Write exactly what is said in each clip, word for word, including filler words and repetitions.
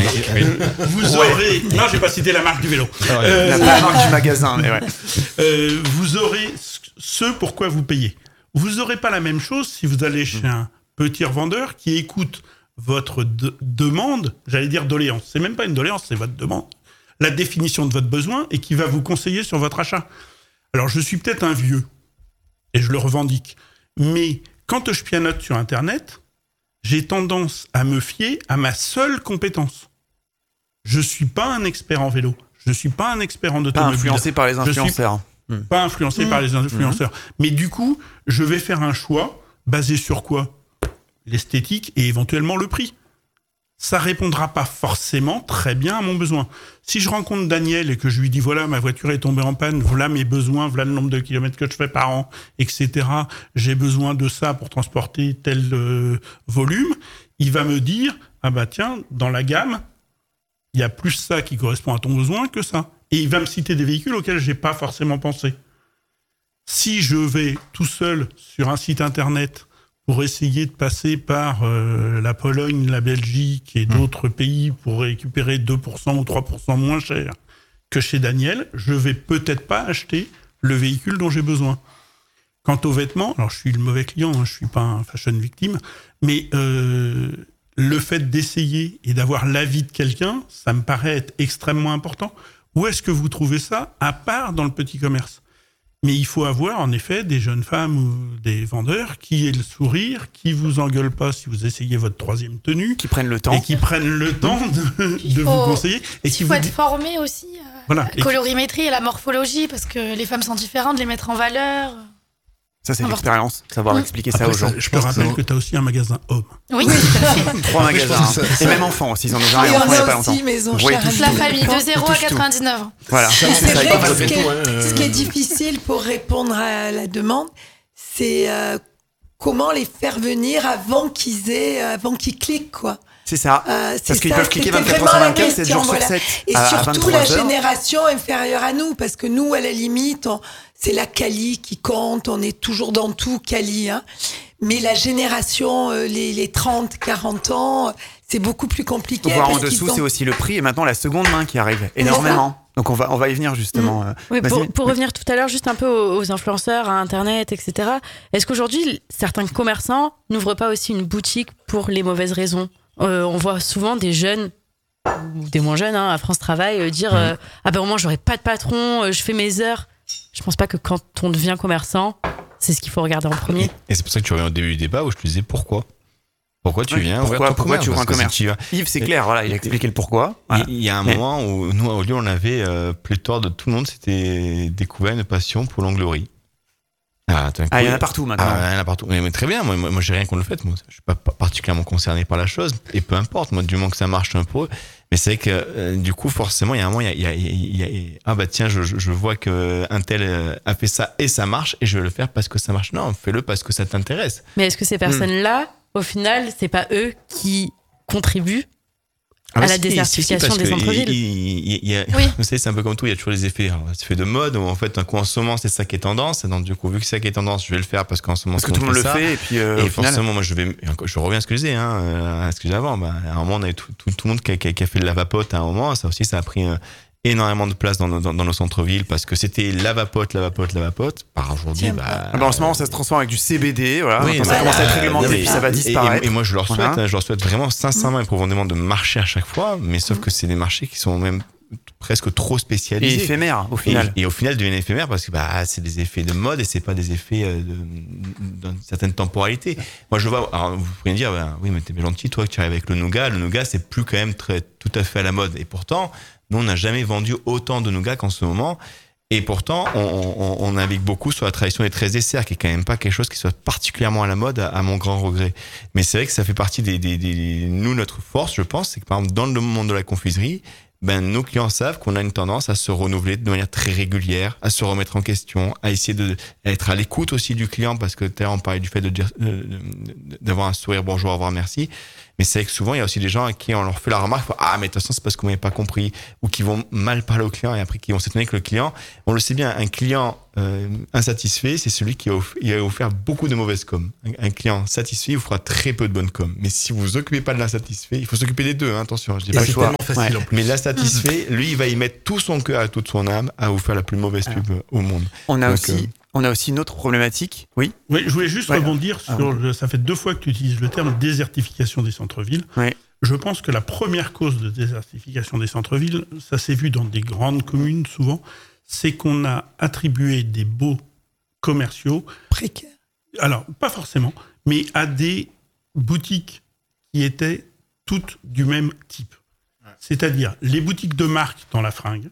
vous aurez... Non, j'ai pas cité la marque du vélo. Ah ouais. euh, la, la marque du magasin, mais ouais. Euh, vous aurez ce pourquoi vous payez. Vous n'aurez pas la même chose si vous allez chez un petit revendeur qui écoute votre de- demande, j'allais dire doléance. C'est même pas une doléance, c'est votre demande. La définition de votre besoin et qui va vous conseiller sur votre achat. Alors, je suis peut-être un vieux et je le revendique. Mais quand je pianote sur Internet, j'ai tendance à me fier à ma seule compétence. Je suis pas un expert en vélo. Je suis pas un expert en automobile. Pas influencé par les influenceurs. Je suis pas influencé mmh. par les influenceurs. Mmh. Mais du coup, je vais faire un choix basé sur quoi ? L'esthétique et éventuellement le prix. Ça répondra pas forcément très bien à mon besoin. Si je rencontre Daniel et que je lui dis voilà, ma voiture est tombée en panne, voilà mes besoins, voilà le nombre de kilomètres que je fais par an, et cetera. J'ai besoin de ça pour transporter tel euh, volume. Il va me dire ah bah tiens, dans la gamme, il y a plus ça qui correspond à ton besoin que ça. Et il va me citer des véhicules auxquels j'ai pas forcément pensé. Si je vais tout seul sur un site internet pour essayer de passer par euh, la Pologne, la Belgique et d'autres mmh. pays pour récupérer deux pour cent ou trois pour cent moins cher que chez Daniel, je vais peut-être pas acheter le véhicule dont j'ai besoin. Quant aux vêtements, alors je suis le mauvais client, hein, je suis pas un fashion victime, mais euh, le fait d'essayer et d'avoir l'avis de quelqu'un, ça me paraît être extrêmement important. Où est-ce que vous trouvez ça, à part dans le petit commerce ? Mais il faut avoir, en effet, des jeunes femmes ou des vendeurs qui aient le sourire, qui vous engueulent pas si vous essayez votre troisième tenue. Qui prennent le temps. Et qui prennent le temps de, de faut, vous conseiller. Et il faut vous être dit... formé aussi à voilà. la colorimétrie et la morphologie, parce que les femmes sont différentes, les mettre en valeur. Ça, c'est l'expérience, savoir mmh. expliquer Après, ça aux gens. Je te rappelle que tu as aussi un magasin homme. Oui, tout à fait. Trois magasins. Ça, ça, et même enfants aussi, ils en ont un et enfants il n'y a pas longtemps. Aussi, maison oui, toute la famille, de zéro à quatre-vingt-dix-neuf ans. Voilà. C'est c'est vrai que ce, qui est, ce qui est difficile pour répondre à la demande, c'est euh, comment les faire venir avant qu'ils aient, avant qu'ils cliquent, quoi. C'est ça. Euh, c'est parce qu'ils ça, peuvent cliquer vingt-quatre heures sur vingt-quatre, sept jours voilà. sur sept. Et à, surtout à la heures. génération inférieure à nous, parce que nous, à la limite, on, c'est la quali qui compte, on est toujours dans tout quali, hein. Mais la génération, euh, les, les trente, quarante ans, c'est beaucoup plus compliqué. Voir en dessous, ont... c'est aussi le prix et maintenant la seconde main qui arrive énormément. Donc on va, on va y venir justement. Mmh. Oui, pour, pour oui. revenir tout à l'heure juste un peu aux, aux influenceurs, à Internet, et cetera. Est-ce qu'aujourd'hui, certains commerçants n'ouvrent pas aussi une boutique pour les mauvaises raisons ? euh, On voit souvent des jeunes, ou des moins jeunes, hein, à France Travail, euh, dire mmh. euh, « Ah ben au moins, j'aurai pas de patron, euh, je fais mes heures ». Je pense pas que quand on devient commerçant, c'est ce qu'il faut regarder en premier. Et c'est pour ça que tu reviens au début du débat où je te disais pourquoi. Pourquoi tu oui, viens Pourquoi, pourquoi tu ouvres un commerce si vas... Yves, c'est clair, voilà, il a expliqué le pourquoi. Voilà. Il y a un Mais... moment où nous, au lieu, on avait euh, pléthore de tout le monde, c'était découvert une passion pour l'onglerie. Ah, ah, il y en a partout maintenant. Ah, il y en a partout. Mais, mais très bien, moi, moi, moi j'ai rien contre le fait. Moi, je suis pas particulièrement concerné par la chose. Et peu importe, moi, du moment que ça marche un peu. Mais c'est vrai que, euh, du coup, forcément, il y a un moment, il y a, il y a, il y a, il y a ah bah tiens, je, je vois que un tel a fait ça et ça marche et je vais le faire parce que ça marche. Non, fais-le parce que ça t'intéresse. Mais est-ce que ces personnes-là, mmh. au final, c'est pas eux qui contribuent à ah la si, désertification si, si, des centres-villes. Il, il, il y a, oui. Vous savez, c'est un peu comme tout, il y a toujours les effets, alors, les effets de mode, où en fait, un coup, en ce moment, c'est ça qui est tendance, et donc, du coup, vu que c'est ça qui est tendance, je vais le faire parce qu'en ce moment, parce que tout le monde le ça. fait, et puis, euh, et forcément, final... moi, je vais, je reviens à ce que je disais, hein, à ce que je disais avant, bah, à un moment, on avait tout, tout, tout le monde qui a, qui a fait le lavapote à un moment, ça aussi, ça a pris, euh, énormément de place dans, dans, dans nos centres-villes parce que c'était lavapote, lavapote, lavapote. Par aujourd'hui, bah, ah bah en ce moment, ça se transforme avec du C B D, voilà. Oui, ça voilà. commence à être réglementé, puis ça va disparaître. Et, et, et moi, je leur souhaite, voilà. hein, je leur souhaite vraiment sincèrement et profondément de marcher à chaque fois, mais sauf que c'est des marchés qui sont même presque trop spécialisés. Et éphémères, au final. Et, et au final, deviennent éphémères parce que, bah, c'est des effets de mode et c'est pas des effets euh, de, d'une certaine temporalité. Moi, je vois, alors, vous pourriez me dire, bah, oui, mais t'es bien gentil, toi, que tu arrives avec le nougat. Le nougat, c'est plus quand même très, tout à fait à la mode. Et pourtant, nous, on n'a jamais vendu autant de nougat qu'en ce moment. Et pourtant, on, on, on navigue beaucoup sur la tradition des treize desserts, qui est quand même pas quelque chose qui soit particulièrement à la mode, à, à mon grand regret. Mais c'est vrai que ça fait partie des, des, des, nous, notre force, je pense, c'est que par exemple, dans le monde de la confiserie, ben, nos clients savent qu'on a une tendance à se renouveler de manière très régulière, à se remettre en question, à essayer de, à être à l'écoute aussi du client, parce que tout à l'heure, on parlait du fait de dire, euh, d'avoir un sourire bonjour, au revoir, merci. Mais c'est que souvent, il y a aussi des gens à qui on leur fait la remarque, ah, mais de toute façon, c'est parce que vous m'avez pas compris, ou qui vont mal parler au client et après qui vont s'étonner que le client, on le sait bien, un client euh, insatisfait, c'est celui qui a, offert, il a offert beaucoup de mauvaises com. Un, un client satisfait, il vous fera très peu de bonnes com. Mais si vous vous occupez pas de l'insatisfait, il faut s'occuper des deux, hein, attention, je dis Et pas c'est le choix. tellement facile Ouais. en plus. Mais l'insatisfait, lui, il va y mettre tout son cœur et toute son âme à vous faire la plus mauvaise pub au monde. On a Donc, aussi, euh, on a aussi une autre problématique. Oui. Oui, je voulais juste Ouais. rebondir Ah, sur. le- ça fait deux fois que tu utilises le terme désertification des centres-villes. Ouais. Je pense que la première cause de désertification des centres-villes, ça s'est vu dans des grandes communes souvent, c'est qu'on a attribué des baux commerciaux, Précaire. alors pas forcément, mais à des boutiques qui étaient toutes du même type. C'est-à-dire les boutiques de marque dans la fringue.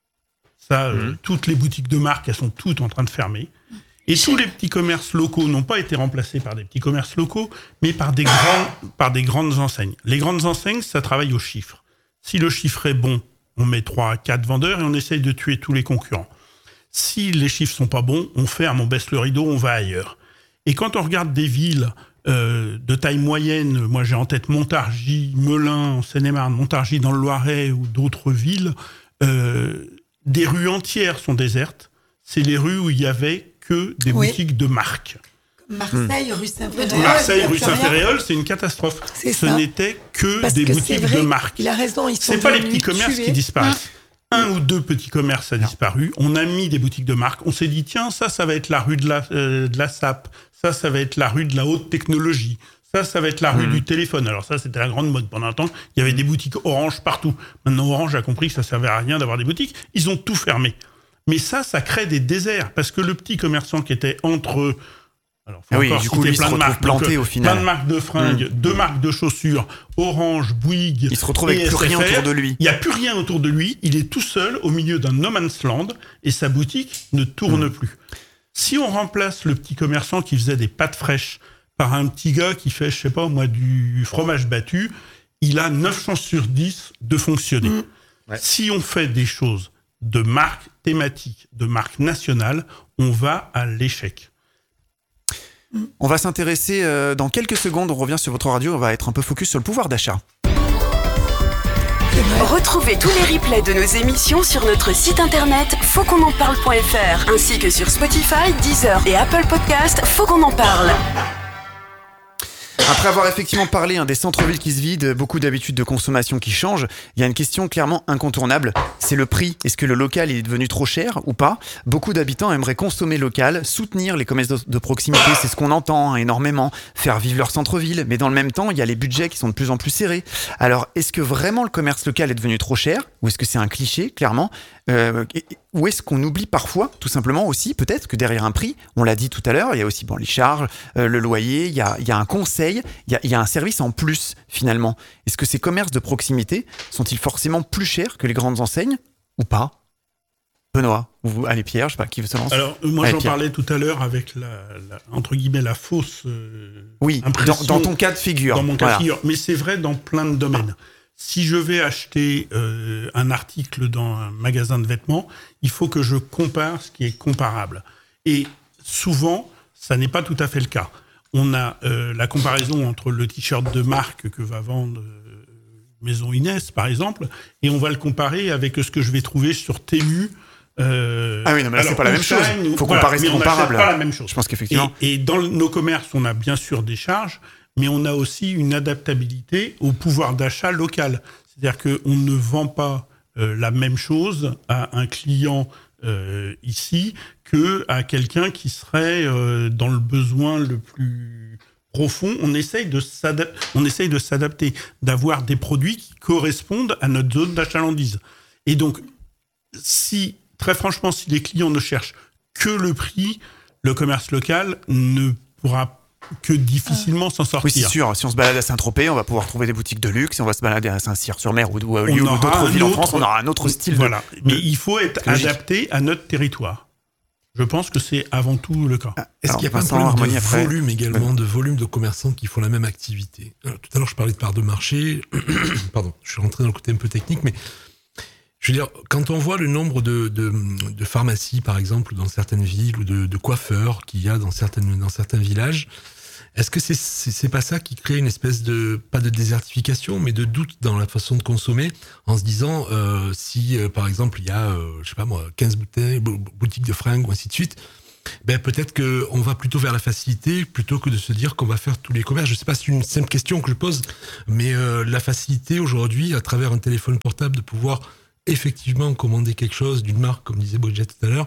Ça, euh, toutes les boutiques de marque, elles sont toutes en train de fermer. Et tous les petits commerces locaux n'ont pas été remplacés par des petits commerces locaux, mais par des, grands, par des grandes enseignes. Les grandes enseignes, ça travaille au chiffre. Si le chiffre est bon, on met trois à quatre vendeurs et on essaye de tuer tous les concurrents. Si les chiffres sont pas bons, on ferme, on baisse le rideau, on va ailleurs. Et quand on regarde des villes euh, de taille moyenne, moi j'ai en tête Montargis, Melun en Seine-et-Marne, Montargis dans le Loiret ou d'autres villes, euh, des rues entières sont désertes. C'est les rues où il y avait que des Oui. boutiques de marque. Marseille, rue Saint-Féréol. Marseille, il y a rue plus rien. Saint-Féréol, c'est une catastrophe. C'est Ce ça. n'était que Parce des que c'est boutiques vrai, de marque. Il a raison, ils sont C'est pas les devenus petits commerces tués. qui disparaissent. Un ou deux petits commerces a disparu. On a mis des boutiques de marque. On s'est dit, tiens, ça, ça va être la rue de la, euh, de la S A P. Ça, ça va être la rue de la haute technologie. Ça, ça va être la rue du téléphone. Alors ça, c'était la grande mode. Pendant un temps, il y avait des boutiques Orange partout. Maintenant, Orange a compris que ça servait à rien d'avoir des boutiques. Ils ont tout fermé. Mais ça, ça crée des déserts. Parce que le petit commerçant qui était entre... Alors, faut Ah oui, encore du coup, citer lui, il se plein de retrouve marques. planté Donc, au final. Plein de marques de fringues, deux marques de chaussures, Orange, Bouygues. Il se retrouve avec et plus rien S F R. autour de lui. Il n'y a plus rien autour de lui. Il est tout seul au milieu d'un no man's land et sa boutique ne tourne plus. Si on remplace le petit commerçant qui faisait des pâtes fraîches par un petit gars qui fait, je sais pas moi, du fromage battu, il a neuf chances sur dix de fonctionner. Ouais. Si on fait des choses de marque thématique, de marque nationale, on va à l'échec. On va s'intéresser euh, dans quelques secondes. On revient sur votre radio. On va être un peu focus sur le pouvoir d'achat. Retrouvez tous les replays de nos émissions sur notre site internet faut qu'on en parle point f r ainsi que sur Spotify, Deezer et Apple Podcast. Faut qu'on en parle. Après avoir effectivement parlé hein, des centres-villes qui se vident, beaucoup d'habitudes de consommation qui changent, il y a une question clairement incontournable, c'est le prix. Est-ce que le local est devenu trop cher ou pas ? Beaucoup d'habitants aimeraient consommer local, soutenir les commerces de, de proximité, c'est ce qu'on entend hein, énormément, faire vivre leur centre-ville, mais dans le même temps, il y a les budgets qui sont de plus en plus serrés. Alors, est-ce que vraiment le commerce local est devenu trop cher ? Ou est-ce que c'est un cliché, clairement ? euh, et- Ou est-ce qu'on oublie parfois, tout simplement aussi, peut-être que derrière un prix, on l'a dit tout à l'heure, il y a aussi bon, les charges, euh, le loyer, il y a, il y a un conseil, il y a, il y a un service en plus, finalement. Est-ce que ces commerces de proximité sont-ils forcément plus chers que les grandes enseignes ou pas ? Benoît, ou vous, allez Pierre, je sais pas qui veut se lancer. Alors, euh, moi, Allez, j'en Pierre. parlais tout à l'heure avec la, la- entre guillemets, la fausse euh, Oui, dans, impression dans ton cas de figure. dans mon cas de Voilà. figure. Mais c'est vrai dans plein de domaines. Si je vais acheter euh, un article dans un magasin de vêtements, il faut que je compare ce qui est comparable. Et souvent, ça n'est pas tout à fait le cas. On a euh, la comparaison entre le t-shirt de marque que va vendre euh, Maison Inès, par exemple, et on va le comparer avec ce que je vais trouver sur Temu. Euh, Ah oui, non, mais là, c'est pas la ou même chose. Shine, ou- Faut voilà, comparer ce mais on n'achète comparable. pas la même chose. Je pense qu'effectivement. Et, et dans nos commerces, on a bien sûr des charges, mais on a aussi une adaptabilité au pouvoir d'achat local. C'est-à-dire qu'on ne vend pas euh, la même chose à un client euh, ici que à quelqu'un qui serait euh, dans le besoin le plus profond. On essaye de s'adap- on essaye de s'adapter, d'avoir des produits qui correspondent à notre zone d'achalandise. Et donc, si très franchement, si les clients ne cherchent que le prix, le commerce local ne pourra que difficilement s'en sortir. Oui, c'est sûr. Si on se balade à Saint-Tropez, on va pouvoir trouver des boutiques de luxe. Si on va se balader à Saint-Cyr-sur-Mer ou, ou, On ou aura d'autres un villes en autre- France, on aura un autre style. de- Voilà. Mais de- il faut être logique. adapté à notre territoire. Je pense que c'est avant tout le cas. Est-ce Alors, qu'il n'y a pas un Vincent, problème Harmonie de après. volume également, de volume de commerçants qui font la même activité ? Alors, tout à l'heure, je parlais de part de marché. Pardon, je suis rentré dans le côté un peu technique, mais je veux dire, quand on voit le nombre de, de, de pharmacies, par exemple, dans certaines villes, ou de, de coiffeurs qu'il y a dans, certaines, dans certains villages, Est-ce que c'est, c'est, c'est pas ça qui crée une espèce de, pas de désertification, mais de doute dans la façon de consommer, en se disant, euh, si, euh, par exemple, il y a, euh, je sais pas moi, quinze bouteilles, boutiques de fringues, ou ainsi de suite, ben, peut-être qu'on va plutôt vers la facilité, plutôt que de se dire qu'on va faire tous les commerces. Je sais pas si c'est une simple question que je pose, mais, euh, la facilité aujourd'hui, à travers un téléphone portable, de pouvoir effectivement commander quelque chose d'une marque, comme disait Bridget tout à l'heure.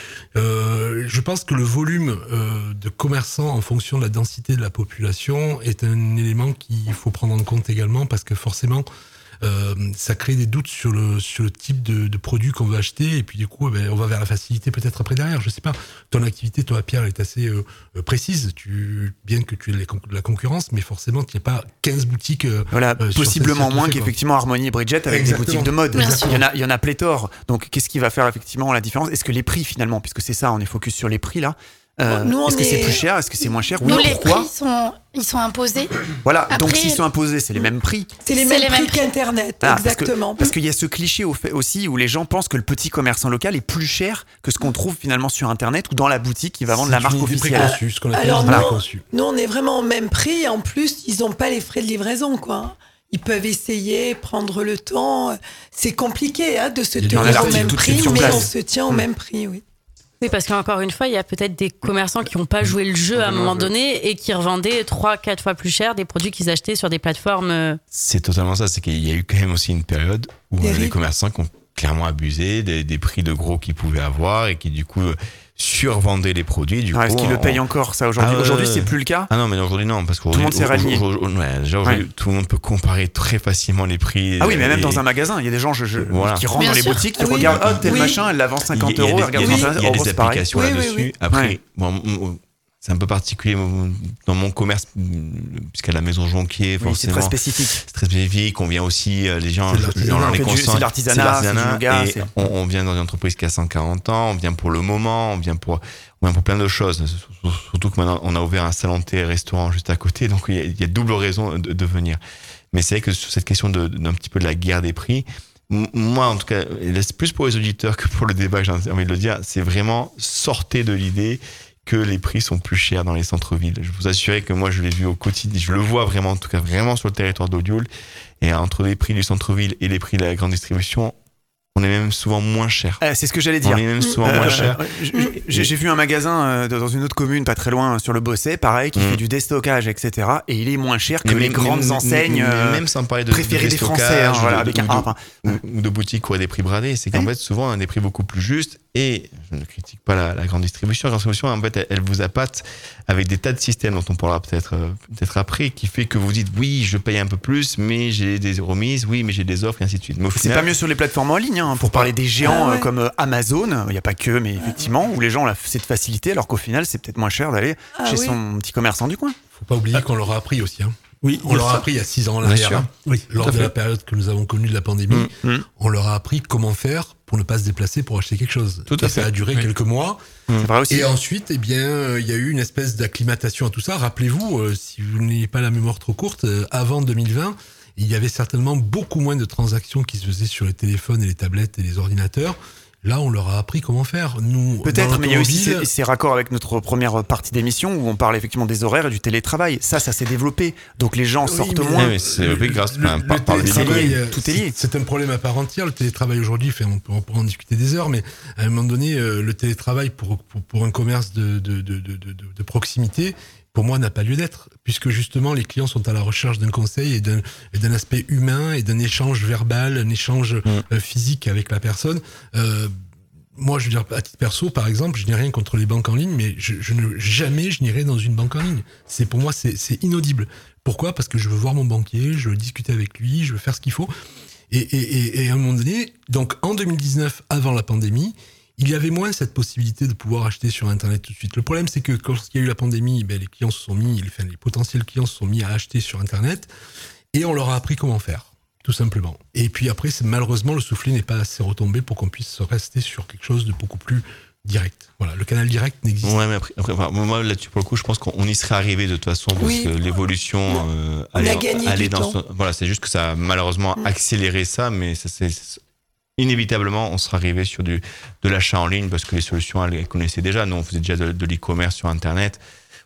Euh, je pense que le volume euh, de commerçants en fonction de la densité de la population est un élément qu'il faut prendre en compte également, parce que forcément, euh, ça crée des doutes sur le sur le type de, de produit qu'on veut acheter, et puis du coup, eh ben, on va vers la facilité peut-être après derrière. Je sais pas. Ton activité, toi, Pierre, elle est assez euh, précise. Tu bien que tu aies de la concurrence, mais forcément, tu n'as pas quinze boutiques. Euh, voilà, euh, possiblement moins fait, qu'effectivement Harmonie et Bridget avec Exactement. des boutiques de mode. Bien sûr. Il y en a, il y en a pléthore. Donc, qu'est-ce qui va faire effectivement la différence? Est-ce que les prix finalement, puisque c'est ça, on est focus sur les prix là. Euh, Nous, on est-ce que c'est est- plus cher? Est-ce que c'est moins cher? Oui, Nous, les pourquoi? prix sont, ils sont imposés. Voilà. Donc, Après- s'ils sont imposés, c'est les mêmes prix. C'est les C'est mêmes les prix mêmes prix. qu'Internet, Ah, parce que- exactement. Parce qu'il y a ce cliché au fait aussi où les gens pensent que le petit commerçant local est plus cher que ce qu'on trouve finalement sur Internet ou dans la boutique qui va vendre la C'est marque une idée officielle. préconçue, ce qu'on appelle Alors, une idée non. préconçue. Nous, on est vraiment au même prix. En plus, ils n'ont pas les frais de livraison, quoi. Ils peuvent essayer, prendre le temps. C'est compliqué hein, de se Il y a tenir des au articles même tout de suite prix, sur mais place. on se tient au Mm. même prix, oui. Oui, parce qu'encore une fois, il y a peut-être des commerçants qui n'ont pas joué le jeu à un moment donné et qui revendaient trois, quatre fois plus cher des produits qu'ils achetaient sur des plateformes. euh, C'est totalement ça. C'est qu'il y a eu quand même aussi une période où Des euh, les riz. commerçants qui ont clairement abusé des, des prix de gros qu'ils pouvaient avoir et qui du coup euh, survendaient les produits. Du Ah, coup, est-ce qu'ils le on- payent encore ça aujourd'hui? Ah, ouais, Aujourd'hui, ouais. c'est plus le cas. Ah non, mais aujourd'hui non, parce que Tout le monde s'est rallié. Ouais, déjà aujourd'hui, Ouais. tout le monde peut comparer très facilement les prix. Ah oui, mais même et- dans un magasin, il y a des gens je, je- Voilà. qui rentrent Bien dans les sûr. boutiques, qui Ah oui. regardent, oh, tel Oui. machin, elle la vend Il y a- cinquante il y a euros, des- elle regarde il y a sur des- Internet, il y a oh, des c'est pareil. applications Oui, oui, là-dessus. oui. Après, Ouais. bon, m- c'est un peu particulier m- dans mon commerce, m- puisqu'à la maison Jonquier, Oui, c'est forcément, très spécifique. c'est très spécifique. On vient aussi, euh, les gens, C'est de les l'artisanat. gens On les fait du- consentent. c'est de l'artisanat, c'est du nougat, et c'est- on, on vient dans une entreprise qui a cent quarante ans, on vient pour le moment, on vient pour, on vient pour plein de choses. Surtout que maintenant, on a ouvert un salon de thé et restaurant juste à côté, donc il y a, il y a double raison de, de venir. Mais c'est vrai que sur cette question de, d'un petit peu de la guerre des prix, m- moi, en tout cas, et là, c'est plus pour les auditeurs que pour le débat, j'ai envie de le dire, c'est vraiment sortez de l'idée que les prix sont plus chers dans les centres-villes. Je vous assure que moi, je l'ai vu au quotidien, je le vois vraiment, en tout cas, vraiment sur le territoire d'Audioul. Et entre les prix du centre-ville et les prix de la grande distribution, on est même souvent moins cher. Euh, c'est ce que j'allais On dire. est même souvent Euh, moins cher. euh, j- J'ai j'ai vu un magasin euh, dans une autre commune, pas très loin, sur le Bosset, pareil, qui Mm. fait du déstockage, et cetera. Et il est moins cher que Mais les même- grandes même- enseignes même- euh, même sans parler de, préférées de des déstockage Français, hein, ou voilà, de- avec un ou A. de- Enfin, ou, ou de boutiques où il y a des prix bradés. C'est qu'en Oui. fait, souvent, on a des prix beaucoup plus justes. Et je ne critique pas la, la grande distribution. La grande distribution, en fait, elle, elle vous appâte avec des tas de systèmes dont on parlera peut-être euh, peut-être après, qui fait que vous dites oui, je paye un peu plus, mais j'ai des remises, oui, mais j'ai des offres, et ainsi de suite. Mais au c'est final, pas mieux sur les plateformes en ligne, hein, pour parler des géants Ah ouais. euh, comme euh, Amazon. Il n'y a pas que, mais effectivement, où les gens ont la- cette facilité, alors qu'au final, c'est peut-être moins cher d'aller Ah chez oui. son petit commerçant du coin. Faut pas oublier qu'on leur a appris aussi. Hein. Oui, On leur a appris il y a six ans en Bien arrière. sûr. hein. Oui, Lors tout à de fait. la période que nous avons connue de la pandémie, Mm. Mm. on leur a appris comment faire pour ne pas se déplacer pour acheter quelque chose. Tout à Et ça fait. a duré Oui. quelques mois. C'est vrai aussi. Et ensuite, eh bien, euh, il y a eu une espèce d'acclimatation à tout ça. Rappelez-vous, euh, si vous n'ayez pas la mémoire trop courte, euh, avant deux mille vingt, il y avait certainement beaucoup moins de transactions qui se faisaient sur les téléphones et les tablettes et les ordinateurs. Là, on leur a appris comment faire. Nous, Peut-être, dans mais il y a aussi l'automobile, ces, ces raccords avec notre première partie d'émission où on parle effectivement des horaires et du télétravail. Ça, ça s'est développé. Donc les gens Oui, sortent mais- moins. Ouais, mais c'est développé grâce le, enfin, le par, par le télétravail, débit. euh, Tout est lié. c'est- C'est un problème à part entière. Le télétravail aujourd'hui, fait, on, peut, on pourra en discuter des heures, mais à un moment donné, euh, le télétravail pour, pour, pour un commerce de, de, de, de, de, de proximité, pour moi, n'a pas lieu d'être, puisque justement, les clients sont à la recherche d'un conseil et d'un, et d'un aspect humain et d'un échange verbal, un échange euh, physique avec la personne. Euh, Moi, je veux dire, à titre perso, par exemple, je n'ai rien contre les banques en ligne, mais je, je ne, jamais je n'irai dans une banque en ligne. C'est, pour moi, c'est, c'est inaudible. Pourquoi? Parce que je veux voir mon banquier, je veux discuter avec lui, je veux faire ce qu'il faut. Et, et, et, et à un moment donné, donc en deux mille dix-neuf, avant la pandémie, il y avait moins cette possibilité de pouvoir acheter sur Internet tout de suite. Le problème, c'est que quand il y a eu la pandémie, ben, les clients se sont mis, enfin, les potentiels clients se sont mis à acheter sur Internet, et on leur a appris comment faire. Tout simplement. Et puis après, c'est, malheureusement, le soufflet n'est pas assez retombé pour qu'on puisse rester sur quelque chose de beaucoup plus direct. Voilà, le canal direct n'existe Ouais, mais après, après enfin, moi là-dessus pour le coup, je pense qu'on y serait arrivé de toute façon parce Oui. que l'évolution euh, On a allait, gagné allait du dans temps. ce- voilà, c'est juste que ça a malheureusement Mm. accéléré ça, mais ça c'est c'est- inévitablement on sera arrivé sur du de l'achat en ligne parce que les solutions elles, elles connaissaient déjà. Nous on faisait déjà de, de l'e-commerce sur internet.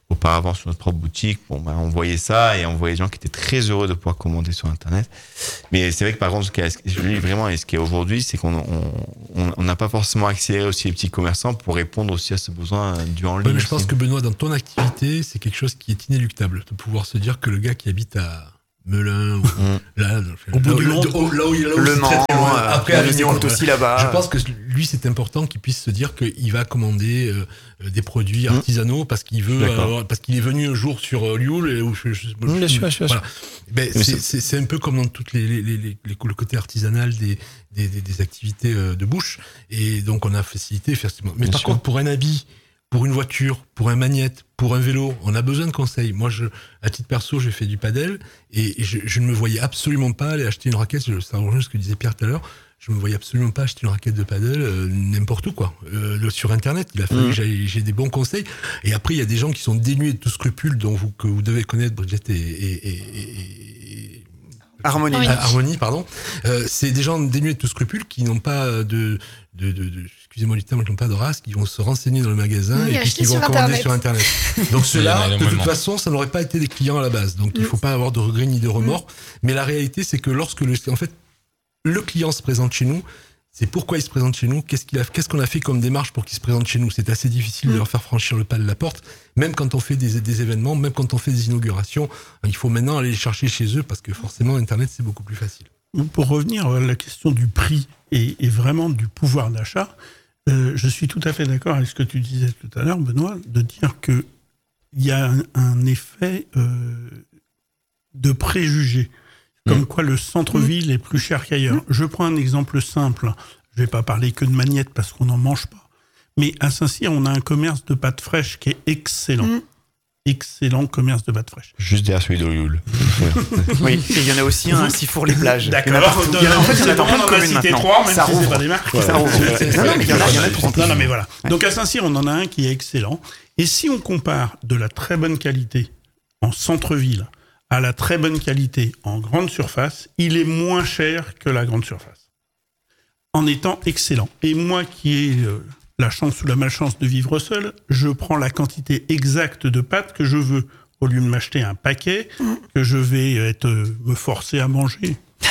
auparavant sur notre propre boutique, bon, bah, on voyait ça et on voyait des gens qui étaient très heureux de pouvoir commander sur Internet. Mais c'est vrai que par contre, ce qui est, je dis vraiment, et ce qui est aujourd'hui, c'est qu'on on, on n'a pas forcément accéléré aussi les petits commerçants pour répondre aussi à ce besoin du en ligne. Ouais, mais je aussi. pense que Benoît, dans ton activité, c'est quelque chose qui est inéluctable, de pouvoir se dire que le gars qui habite à Melun, ou Mmh. là, Au bout là, du là, monde. là où, là où il là où Le c'est très, Mans, très loin. euh, Après, il y a Avignon, des écoutes aussi là-bas. je pense que lui, c'est important qu'il puisse se dire qu'il va commander euh, des produits artisanaux parce qu'il veut, D'accord. avoir- parce qu'il est venu un jour sur euh, Lioul et où je, je, je- Mmh, bien sûr, bien sûr, voilà. Ben, Mais c'est, c'est- c'est, c'est un peu comme dans toutes les, les, les, les, les- le côté artisanal des, des, des, des activités euh, de bouche. Et donc, on a facilité, effectivement. Mais Bien par sûr. contre, pour un habit, pour une voiture, pour un magnète, pour un vélo, on a besoin de conseils. Moi, je, à titre perso, j'ai fait du padel et je, je ne me voyais absolument pas aller acheter une raquette. Je- Ça rejoint ce que disait Pierre tout à l'heure. Je me voyais absolument pas acheter une raquette de padel euh, n'importe où, quoi. Euh, le- sur Internet, il a fallu Mmh. que j'aille- j'ai des bons conseils. Et après, il y a des gens qui sont dénués de tout scrupule, dont vous que vous devez connaître, Bridget et, et, et, et- Harmonie. Oui. ah, Harmonie, pardon. Euh, c'est des gens dénués de tout scrupule qui n'ont pas de, de, de, de excusez-moi du terme, qui n'ont pas de race, qui vont se renseigner dans le magasin Oui, et puis acheter qui vont sur commander Internet. sur Internet. Donc ceux-là, Il y en a de toute énormément. façon, ça n'aurait pas été des clients à la base. Donc il faut pas avoir de regrets ni de remords. Mais la réalité, c'est que lorsque le, en fait, le client se présente chez nous, c'est pourquoi il se présente chez nous, qu'est-ce qu'il a, qu'est-ce qu'on a fait comme démarche pour qu'il se présente chez nous. C'est assez difficile de leur faire franchir le pas de la porte, même quand on fait des, des événements, même quand on fait des inaugurations. Il faut maintenant aller les chercher chez eux parce que forcément, Internet, c'est beaucoup plus facile. Pour revenir à la question du prix et, et vraiment du pouvoir d'achat, euh, je suis tout à fait d'accord avec ce que tu disais tout à l'heure, Benoît, de dire qu'il y a un, un effet euh, de préjugé, comme quoi le centre-ville est plus cher qu'ailleurs. Je prends un exemple simple, je ne vais pas parler que de magnettes parce qu'on n'en mange pas, mais à Saint-Cyr, on a un commerce de pâtes fraîches qui est excellent. Mm. Excellent commerce de pâtes fraîches. Juste derrière celui de Lioul. Oui, et il y en a aussi un à Sifour-les-plages. Il y en a D'accord. partout. Il y en a- en fait, il y en a dans plein de on en a communes cité maintenant. trois, même Ça si c'est rouvre. pas des marques. Ça rouvre. Non, non, mais il y en a, il y en a de plus en plus. Non, non, mais voilà. Ouais. Donc à Saint-Cyr, on en a un qui est excellent. Et si on compare de la très bonne qualité en centre-ville à la très bonne qualité en grande surface, il est moins cher que la grande surface. En étant excellent. Et moi qui ai euh, la chance ou la malchance de vivre seul, je prends la quantité exacte de pâtes que je veux. Au lieu de m'acheter un paquet que je vais être, euh, me forcer à manger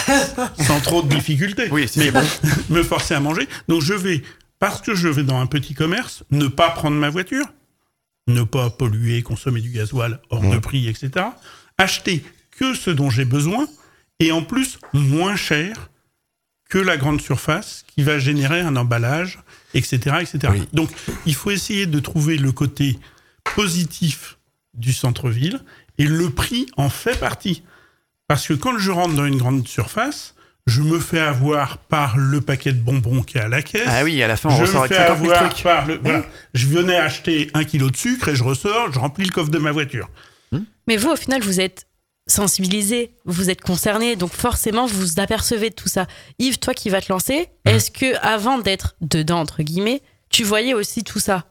sans trop de difficultés. Oui, c'est mais bon. me forcer à manger. Donc je vais, parce que je vais dans un petit commerce, ne pas prendre ma voiture, ne pas polluer, consommer du gasoil hors de prix, et cetera. Acheter que ce dont j'ai besoin et en plus moins cher que la grande surface qui va générer un emballage, et cetera, et cetera. Oui. Donc il faut essayer de trouver le côté positif du centre-ville et le prix en fait partie. Parce que quand je rentre dans une grande surface, je me fais avoir par le paquet de bonbons qui est à la caisse. Ah oui, à la fin, on je ressort me avec fais cinquante mille avoir trucs. par le... Voilà. Je venais acheter un kilo de sucre et je ressors, je remplis le coffre de ma voiture. Mais vous, au final, vous êtes sensibilisé, vous êtes concerné, donc forcément, vous vous apercevez de tout ça. Yves, toi qui vas te lancer, est-ce que avant d'être dedans, entre guillemets, tu voyais aussi tout ça?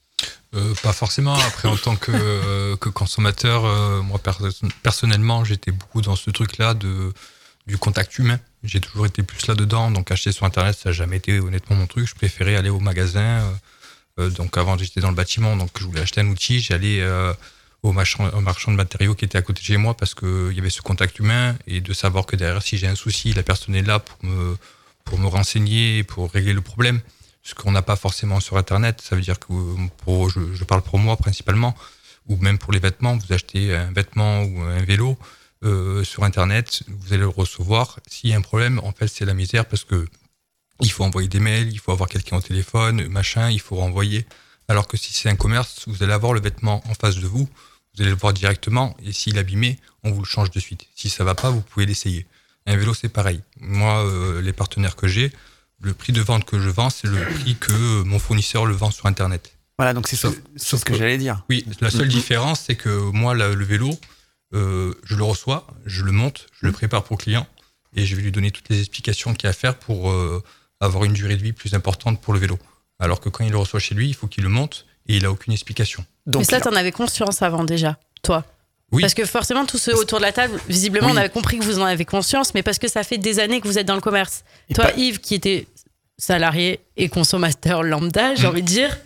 Euh, pas forcément. Après, en tant que, euh, que consommateur, euh, moi per- personnellement, j'étais beaucoup dans ce truc-là de du contact humain. J'ai toujours été plus là-dedans. Donc, acheter sur Internet, ça n'a jamais été honnêtement mon truc. Je préférais aller au magasin. Euh, euh, donc, avant, j'étais dans le bâtiment. Donc, je voulais acheter un outil. J'allais euh, au, marchand, au marchand de matériaux qui était à côté de chez moi parce qu'il y avait ce contact humain et de savoir que derrière, si j'ai un souci, la personne est là pour me, pour me renseigner, pour régler le problème. Ce qu'on n'a pas forcément sur Internet. Ça veut dire que pour, je, je parle pour moi principalement, ou même pour les vêtements, vous achetez un vêtement ou un vélo euh, sur Internet, vous allez le recevoir. S'il y a un problème, en fait, c'est la misère parce que il faut envoyer des mails, il faut avoir quelqu'un au téléphone, machin, il faut renvoyer. Alors que si c'est un commerce, vous allez avoir le vêtement en face de vous, vous allez le voir directement, et s'il est abîmé, on vous le change de suite. Si ça va pas, vous pouvez l'essayer. Un vélo, c'est pareil. Moi, euh, les partenaires que j'ai, le prix de vente que je vends, c'est le prix que mon fournisseur le vend sur Internet. Voilà, donc c'est ce, Sauf- c'est sauf ce que que- j'allais dire. Oui, la seule Mhm. différence, c'est que moi, la- le vélo, euh, je le reçois, je le monte, je le prépare pour le client, et je vais lui donner toutes les explications qu'il y a à faire pour euh, avoir une durée de vie plus importante pour le vélo. Alors que quand il le reçoit chez lui, il faut qu'il le monte, et il a aucune explication. Donc, Mais ça, t'en avais conscience avant déjà, toi. Oui. Parce que forcément, tous ceux autour de la table, visiblement, Oui. on avait compris que vous en avez conscience, mais parce que ça fait des années que vous êtes dans le commerce. Et Toi, pas- Yves, qui était salarié et consommateur lambda, j'ai Mm. envie de dire,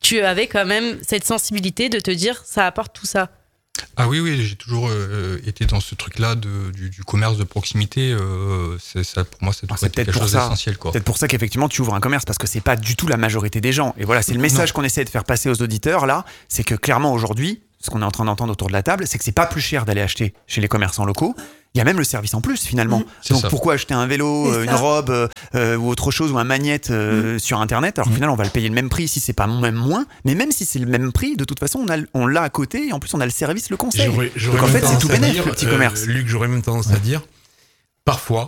tu avais quand même cette sensibilité de te dire ça apporte tout ça. Ah oui, oui, j'ai toujours euh, été dans ce truc-là de, du, du commerce de proximité. Euh, c'est, ça, pour moi, c'est, Alors, c'est peut-être quelque pour chose ça, d'essentiel. Quoi. Peut-être pour ça qu'effectivement tu ouvres un commerce, parce que c'est pas du tout la majorité des gens. Et voilà, c'est le message non. qu'on essaie de faire passer aux auditeurs là, c'est que clairement aujourd'hui, ce qu'on est en train d'entendre autour de la table, c'est que c'est pas plus cher d'aller acheter chez les commerçants locaux. Il y a même le service en plus finalement. Mmh. Donc ça. Pourquoi acheter un vélo, euh, une robe euh, ou autre chose ou un magnète euh, mmh. sur internet alors mmh. au final on va le payer le même prix si c'est pas même moins, mais même si c'est le même prix, de toute façon on, a, on l'a à côté et en plus on a le service, le conseil. J'aurais, j'aurais Donc en fait c'est tout bénéf dire, le petit commerce. Euh, Luc, j'aurais même tendance ouais. à dire, parfois,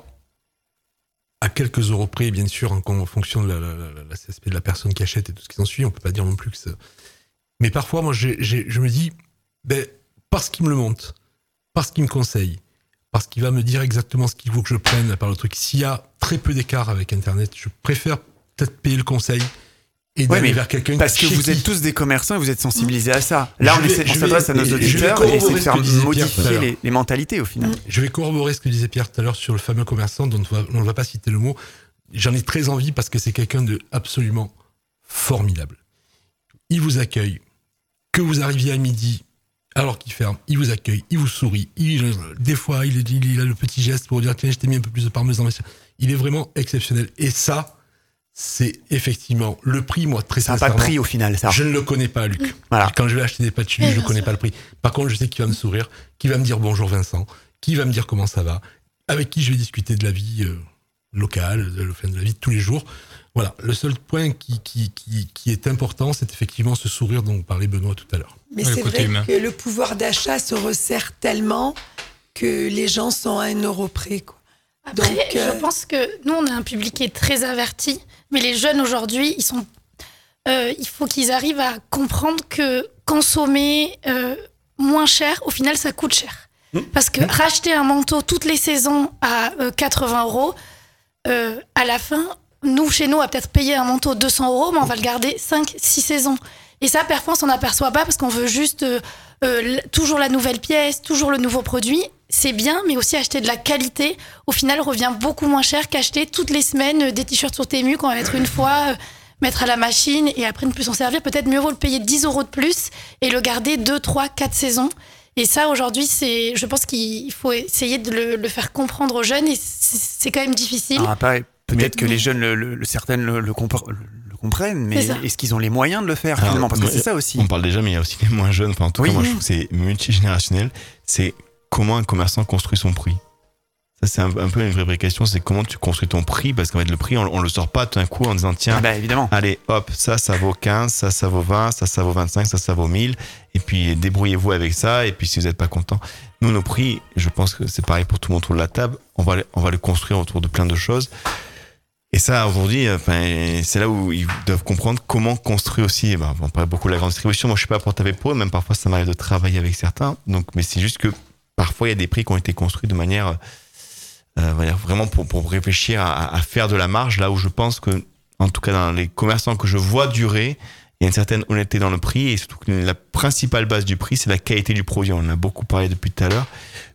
à quelques euros près, bien sûr, en, en fonction de la, la, la, l'aspect de la personne qui achète et tout ce qui s'en suit, on peut pas dire non plus que ça. Mais parfois moi j'ai, j'ai, je me dis, ben, parce qu'il me le montre, parce qu'il me conseille, parce qu'il va me dire exactement ce qu'il faut que je prenne par le truc. S'il y a très peu d'écart avec Internet, je préfère peut-être payer le conseil et d'aller ouais, vers quelqu'un parce que vous qui... êtes tous des commerçants et vous êtes sensibilisés à ça. Là, je on, vais, essaie, on s'adresse à nos auditeurs et essaie de faire modifier les, les mentalités au final. Je vais corroborer ce que disait Pierre tout à l'heure sur le fameux commerçant dont on ne va pas citer le mot. J'en ai très envie parce que c'est quelqu'un de absolument formidable. Il vous accueille. Que vous arriviez à midi, alors qu'il ferme, il vous accueille, il vous sourit, il, des fois il, il, il a le petit geste pour dire tiens, je t'ai mis un peu plus de parmesan. Il est vraiment exceptionnel. Et ça, c'est effectivement le prix, moi, très sincèrement. Ça n'a pas de prix au final, ça. Je ne le connais pas, Luc. Voilà. Quand je vais acheter des pâtes chili, je ne connais pas le prix. Par contre, je sais qu'il va me sourire, qu'il va me dire bonjour Vincent, qu'il va me dire comment ça va, avec qui je vais discuter de la vie euh, locale, de, de la vie de tous les jours. Voilà, le seul point qui, qui, qui, qui est important, c'est effectivement ce sourire dont parlait Benoît tout à l'heure. Mais ouais, c'est vrai humain. Que le pouvoir d'achat se resserre tellement que les gens sont à un euro près. Quoi. Après, Donc, euh... je pense que nous, on a un public qui est très averti, mais les jeunes aujourd'hui, ils sont, euh, il faut qu'ils arrivent à comprendre que consommer euh, moins cher, au final, ça coûte cher. Mmh. Parce que mmh. racheter un manteau toutes les saisons à euh, quatre-vingts euros, euh, à la fin... Nous, chez nous, on va peut-être payer un manteau deux cents euros, mais on va le garder cinq six saisons. Et ça, parfois, on s'en aperçoit pas parce qu'on veut juste euh, euh, toujours la nouvelle pièce, toujours le nouveau produit. C'est bien, mais aussi acheter de la qualité, au final, revient beaucoup moins cher qu'acheter toutes les semaines des t-shirts sur Temu qu'on va mettre une fois, euh, mettre à la machine et après ne plus s'en servir. Peut-être mieux vaut le payer dix euros de plus et le garder deux, trois, quatre saisons. Et ça, aujourd'hui, c'est, je pense qu'il faut essayer de le, le faire comprendre aux jeunes et c'est, c'est quand même difficile. Ah, pareil. Peut-être mais, que les jeunes, le, le, certaines le, le, compre- le comprennent, mais est-ce qu'ils ont les moyens de le faire Alors, finalement ? Parce que c'est ça aussi. On parle déjà, mais il y a aussi les moins jeunes. Enfin, en tout oui. cas, moi, je trouve que c'est multigénérationnel. C'est comment un commerçant construit son prix. Ça, c'est un, un peu une vraie, vraie question. C'est comment tu construis ton prix. Parce qu'en fait, le prix, on, on le sort pas tout d'un coup en disant tiens, ah bah, évidemment. Allez, hop, ça, ça vaut quinze, ça, ça vaut vingt, ça, ça vaut vingt-cinq, ça, ça vaut mille. Et puis, débrouillez-vous avec ça. Et puis, si vous n'êtes pas content. Nous, nos prix, je pense que c'est pareil pour tout le monde autour de la table. On va, on va le construire autour de plein de choses. Et ça, aujourd'hui, enfin, c'est là où ils doivent comprendre comment construire aussi. Ben, on parle beaucoup de la grande distribution. Moi, je suis pas pour taper pour eux. Même parfois, ça m'arrive de travailler avec certains. Donc, mais c'est juste que parfois, il y a des prix qui ont été construits de manière euh, vraiment pour, pour réfléchir à, à faire de la marge. Là où je pense que, en tout cas, dans les commerçants que je vois durer, il y a une certaine honnêteté dans le prix. Et surtout que la principale base du prix, c'est la qualité du produit. On en a beaucoup parlé depuis tout à l'heure.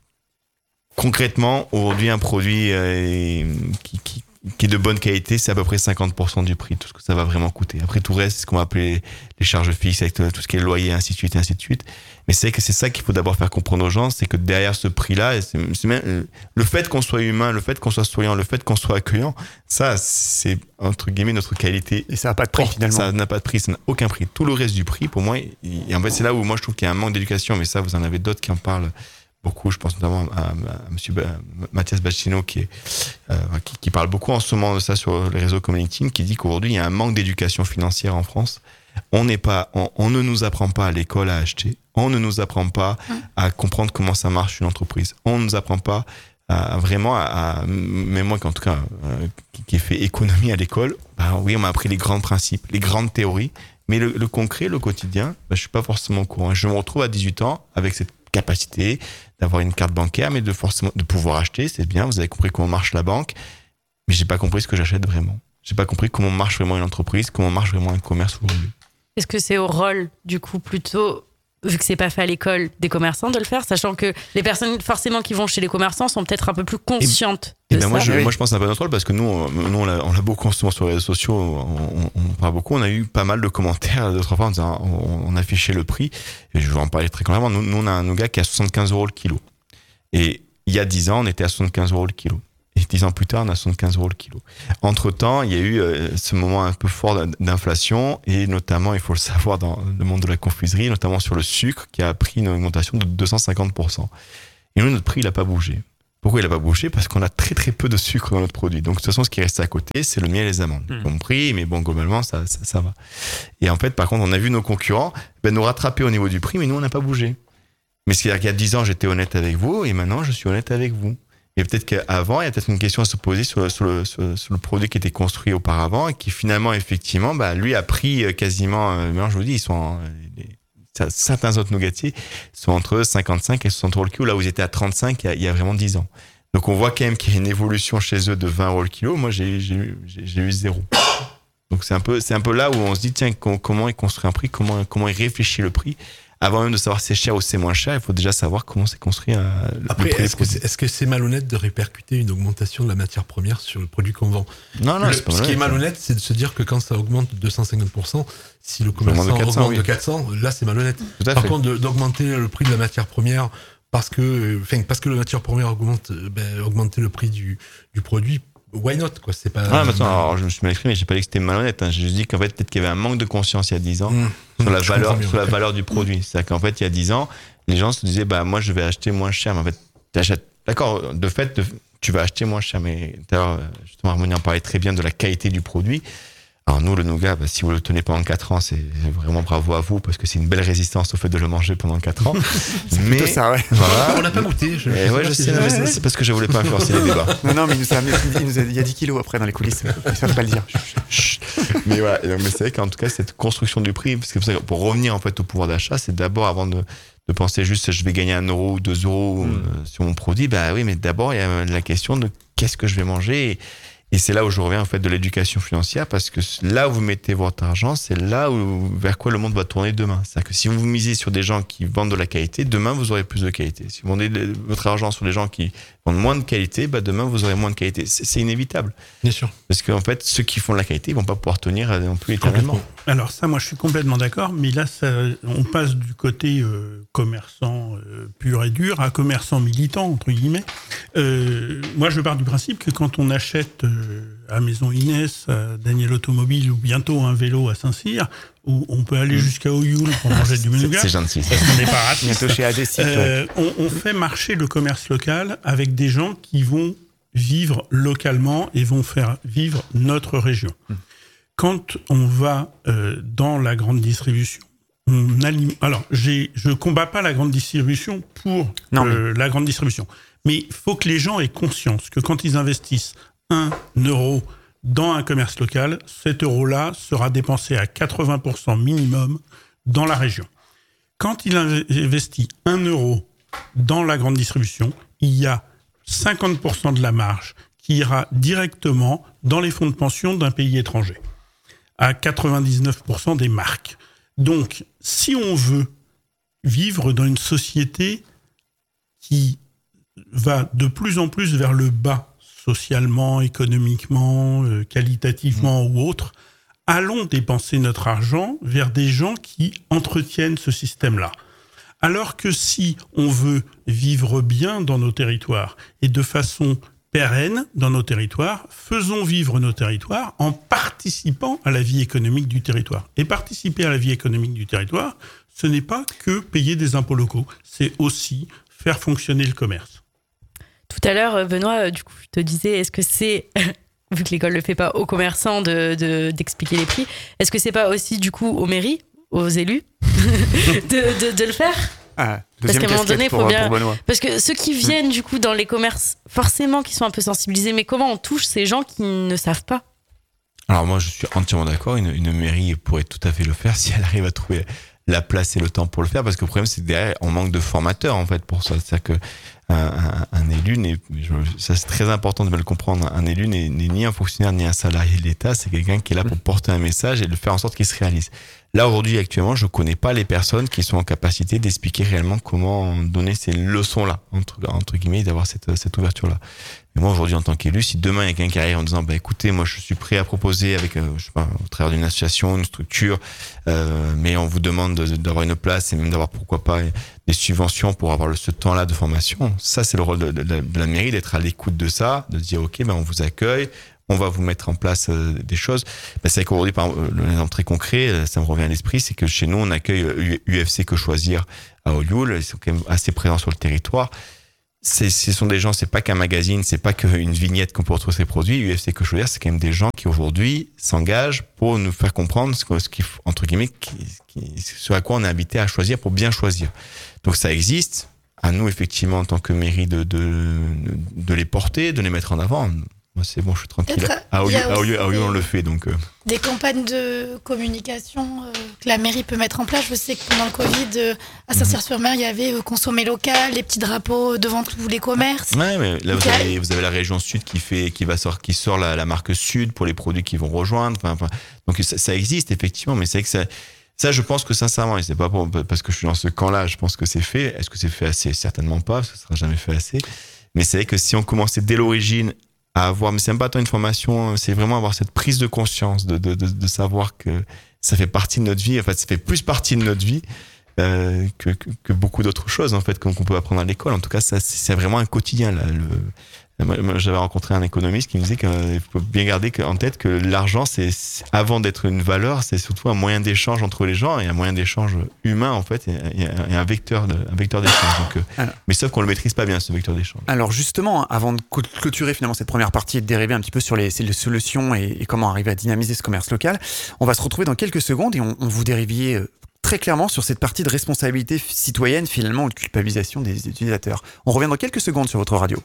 Concrètement, aujourd'hui, un produit euh, qui, qui qui est de bonne qualité, c'est à peu près cinquante pour cent du prix, tout ce que ça va vraiment coûter. Après, tout reste, c'est ce qu'on va appeler les charges fixes, avec tout ce qui est loyer, ainsi de suite, ainsi de suite. Mais c'est que c'est ça qu'il faut d'abord faire comprendre aux gens, c'est que derrière ce prix-là, c'est, c'est même, le fait qu'on soit humain, le fait qu'on soit souriant, le fait qu'on soit accueillant, ça, c'est, entre guillemets, notre qualité. Et ça n'a pas de prix, finalement. Ça n'a pas de prix, ça n'a aucun prix. Tout le reste du prix, pour moi, et en fait, c'est là où moi, je trouve qu'il y a un manque d'éducation, mais ça, vous en avez d'autres qui en parlent beaucoup. Je pense notamment à, à, à monsieur ba, Mathias Bacchino qui, est, euh, qui, qui parle beaucoup en ce moment de ça sur les réseaux comme LinkedIn, qui dit qu'aujourd'hui il y a un manque d'éducation financière en France. On n'est pas, on, on ne nous apprend pas à l'école à acheter. On ne nous apprend pas à comprendre comment ça marche une entreprise. On ne nous apprend pas à, à vraiment à, à, mais moi en tout cas euh, qui, qui ai fait économie à l'école, bah oui, on m'a appris les grands principes, les grandes théories, mais le, le concret, le quotidien, bah, je suis pas forcément au courant. Je me retrouve à dix-huit ans avec cette capacité d'avoir une carte bancaire, mais de forcément de pouvoir acheter, c'est bien. Vous avez compris comment marche la banque, mais j'ai pas compris ce que j'achète vraiment. J'ai pas compris comment marche vraiment une entreprise, comment marche vraiment un commerce aujourd'hui. Est-ce que c'est au rôle, du coup, plutôt vu que c'est pas fait à l'école des commerçants de le faire, sachant que les personnes forcément qui vont chez les commerçants sont peut-être un peu plus conscientes et, de et ben ça. moi, je, Oui. moi je pense que c'est un peu notre rôle parce que nous, on, nous on l'a, on l'a beaucoup en ce moment sur les réseaux sociaux, on, on, on parle beaucoup, on a eu pas mal de commentaires d'autres fois en disant on, on affichait le prix, et je vais en parler très clairement. Nous, nous on a un nougat qui est à soixante-quinze euros le kilo, et il y a dix ans on était à soixante-quinze euros le kilo. Et dix ans plus tard, on a soixante-quinze euros le kilo. Entre-temps, il y a eu euh, ce moment un peu fort d'inflation, et notamment, il faut le savoir, dans le monde de la confiserie, notamment sur le sucre, qui a pris une augmentation de deux cent cinquante pour cent. Et nous, notre prix, il n'a pas bougé. Pourquoi il n'a pas bougé? Parce qu'on a très très peu de sucre dans notre produit. Donc, de toute façon, ce qui reste à côté, c'est le miel et les amandes. Mmh. Compris, mais bon, globalement, ça, ça, ça va. Et en fait, par contre, on a vu nos concurrents ben, nous rattraper au niveau du prix, mais nous, on n'a pas bougé. Mais c'est-à-dire qu'il y a dix ans, j'étais honnête avec vous, et maintenant, je suis honnête avec vous. Et peut-être qu'avant, il y a peut-être une question à se poser sur le, sur le, sur le, sur le produit qui était construit auparavant et qui finalement, effectivement, bah, lui a pris quasiment, euh, je vous dis, ils sont, en, les, certains autres nougatiers sont entre cinquante-cinq et soixante euros le kilo, là où ils étaient à trente-cinq il y a, il y a vraiment dix ans. Donc on voit quand même qu'il y a une évolution chez eux de vingt euros le kilo. Moi, j'ai, j'ai, j'ai, j'ai eu zéro. Donc c'est un peu, c'est un peu là où on se dit, tiens, comment il construit un prix, comment, comment il réfléchit le prix. Avant même de savoir si c'est cher ou c'est moins cher, il faut déjà savoir comment c'est construit. Euh, Après, est-ce que c'est, est-ce que c'est malhonnête de répercuter une augmentation de la matière première sur le produit qu'on vend? Non, non, le, c'est pas ce malhonnête. qui est malhonnête, c'est de se dire que quand ça augmente de deux cent cinquante pour cent, si le commerçant augmente de quatre cents, augmente oui. de quatre cents, là c'est malhonnête. Tout à Par fait. contre, de, d'augmenter le prix de la matière première parce que, enfin, parce que la matière première augmente, ben, augmenter le prix du, du produit, why not, quoi, c'est pas. Ah, maintenant, alors, je me suis mal exprimé, j'ai pas dit que c'était malhonnête, hein. J'ai juste dit qu'en fait, peut-être qu'il y avait un manque de conscience il y a dix ans Mmh. sur la Je valeur, comprends mieux, sur la ouais. valeur du produit. C'est-à-dire qu'en fait, il y a dix ans, les gens se disaient, bah, moi, je vais acheter moins cher, mais en fait, t'achètes, d'accord, de fait, de- tu vas acheter moins cher, mais d'ailleurs, justement, Harmonie en parlait très bien de la qualité du produit. Alors, nous, le nougat, bah, si vous le tenez pendant quatre ans, c'est vraiment bravo à vous, parce que c'est une belle résistance au fait de le manger pendant quatre ans. mais, Plutôt ça, ouais. voilà. On n'a pas goûté. Je, Et je ouais, pas je si sais, c'est- mais c'est- c'est parce que je voulais pas influencer les débats. Non, non, mais il nous a, il nous a- il y a dix kilos après dans les coulisses. Il savent pas le dire. Chut. Mais voilà, et donc, mais c'est vrai qu'en tout cas, cette construction du prix, parce que pour, ça, pour revenir en fait au pouvoir d'achat, c'est d'abord avant de, de penser juste je vais gagner un euro ou deux euros Mm. euh, sur mon produit, bah oui, mais d'abord il y a la question de qu'est-ce que je vais manger. Et, et c'est là où je reviens en fait de l'éducation financière, parce que là où vous mettez votre argent, c'est là où vers quoi le monde va tourner demain. C'est-à-dire que si vous misez sur des gens qui vendent de la qualité, demain vous aurez plus de qualité. Si vous vendez de- votre argent sur des gens qui vendent moins de qualité, bah demain vous aurez moins de qualité. C'est, c'est inévitable. Bien sûr. Parce qu'en fait, ceux qui font de la qualité, ils vont pas pouvoir tenir euh, non plus éternellement. Alors ça, moi, je suis complètement d'accord, mais là, ça, on passe du côté euh, commerçant euh, pur et dur à commerçant militant, entre guillemets. Euh, moi, je pars du principe que quand on achète euh, à Maison Inès, à Daniel Automobile ou bientôt un vélo à Saint-Cyr, où on peut aller jusqu'à Oyoul pour manger du C'est, nougat, c'est gentil. parce qu'on n'est pas raciste. Bientôt chez Adesif. ouais. Euh, on, on fait marcher le commerce local avec des gens qui vont vivre localement et vont faire vivre notre région. Quand on va euh, dans la grande distribution, on alime... Alors, j'ai, je combats pas la grande distribution pour Non, euh, la grande distribution, mais il faut que les gens aient conscience que quand ils investissent un euro dans un commerce local, cet euro-là sera dépensé à quatre-vingts pour cent minimum dans la région. Quand il investit un euro dans la grande distribution, il y a cinquante pour cent de la marge qui ira directement dans les fonds de pension d'un pays étranger, à quatre-vingt-dix-neuf pour cent des marques. Donc, si on veut vivre dans une société qui va de plus en plus vers le bas, socialement, économiquement, euh, qualitativement ou autre, allons dépenser notre argent vers des gens qui entretiennent ce système-là. Alors que si on veut vivre bien dans nos territoires et de façon pérenne dans nos territoires, faisons vivre nos territoires en participant à la vie économique du territoire. Et participer à la vie économique du territoire, ce n'est pas que payer des impôts locaux, c'est aussi faire fonctionner le commerce. Tout à l'heure, Benoît, du coup, je te disais, est-ce que c'est, vu que l'école ne le fait pas aux commerçants de, de, d'expliquer les prix, est-ce que c'est pas aussi, du coup, aux mairies, aux élus, de, de, de le faire ? Ah, Parce deuxième qu'à un moment casquette donné, pour, faut bien- pour Benoît. Parce que ceux qui viennent, du coup, dans les commerces, forcément, qui sont un peu sensibilisés, mais comment on touche ces gens qui ne savent pas ? Alors moi, je suis entièrement d'accord. Une, une mairie pourrait tout à fait le faire si elle arrive à trouver la place et le temps pour le faire. Parce que le problème, c'est que derrière, on manque de formateurs en fait pour ça. C'est-à-dire que un, un, un élu n'est, je- ça c'est très important de bien le comprendre. Un élu n'est, n'est ni un fonctionnaire ni un salarié de l'État. C'est quelqu'un qui est là pour porter un message et de faire en sorte qu'il se réalise. Là, aujourd'hui, actuellement, je connais pas les personnes qui sont en capacité d'expliquer réellement comment donner ces leçons-là, entre, entre guillemets, d'avoir cette, cette ouverture-là. Mais moi, aujourd'hui, en tant qu'élu, si demain, il y a quelqu'un qui arrive en disant, bah, écoutez, moi, je suis prêt à proposer avec, euh, je sais pas, au travers d'une association, une structure, euh, mais on vous demande de, d'avoir une place et même d'avoir, pourquoi pas, des subventions pour avoir le, ce temps-là de formation. Ça, c'est le rôle de, de, de la mairie, d'être à l'écoute de ça, de dire, OK, ben, on vous accueille, on va vous mettre en place euh, des choses. Ben, c'est vrai qu'aujourd'hui, par exemple, l'exemple très concret, ça me revient à l'esprit, c'est que chez nous, on accueille U F C Que Choisir à Olioul. Ils sont quand même assez présents sur le territoire. C'est, ce sont des gens, c'est pas qu'un magazine, c'est pas qu'une vignette qu'on peut retrouver ces produits. U F C Que Choisir, c'est quand même des gens qui aujourd'hui s'engagent pour nous faire comprendre ce, ce qui, entre guillemets, qui, qui, ce à quoi on est habité à choisir pour bien choisir. Donc ça existe. À nous, effectivement, en tant que mairie, de, de, de les porter, de les mettre en avant. Moi, c'est bon, je suis tranquille. Peut-être, À Olioul, il y a à Olioul, aussi à Olioul, on le fait, donc. Euh... Des campagnes de communication euh, que la mairie peut mettre en place. Je sais que pendant le Covid, euh, à Saint-Cyr-sur-Mer, il y avait euh, consommer local, les petits drapeaux devant tous les commerces. Ouais, mais là, vous Okay. avez, vous avez la région Sud qui fait, qui va sort, qui sort la, la marque Sud pour les produits qui vont rejoindre. Enfin, enfin, donc ça, ça existe effectivement, mais c'est vrai que ça, ça, je pense que sincèrement, et c'est pas pour, parce que je suis dans ce camp-là, je pense que c'est fait. Est-ce que c'est fait assez? Certainement pas, parce que ce sera jamais fait assez. Mais c'est vrai que si on commençait dès l'origine à avoir, mais c'est même pas tant une formation, c'est vraiment avoir cette prise de conscience, de, de, de, de savoir que ça fait partie de notre vie, en fait, ça fait plus partie de notre vie euh, que, que, que beaucoup d'autres choses, en fait, qu'on, qu'on peut apprendre à l'école. En tout cas, ça, c'est vraiment un quotidien, là. Le, moi, j'avais rencontré un économiste qui me disait qu'il faut bien garder en tête que l'argent, c'est, c'est avant d'être une valeur, c'est surtout un moyen d'échange entre les gens et un moyen d'échange humain, en fait, et, et un vecteur de, un vecteur d'échange. Donc, alors, mais sauf qu'on le maîtrise pas bien, ce vecteur d'échange. Alors justement, avant de clôturer finalement cette première partie et de dériver un petit peu sur les, les solutions et, et comment arriver à dynamiser ce commerce local, on va se retrouver dans quelques secondes et on, on vous dériviez très clairement sur cette partie de responsabilité citoyenne, finalement, ou de culpabilisation des utilisateurs. On revient dans quelques secondes sur votre radio.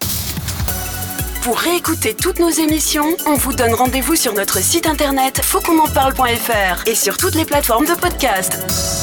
Pour réécouter toutes nos émissions, on vous donne rendez-vous sur notre site internet faut qu'on en parle point f r et sur toutes les plateformes de podcast.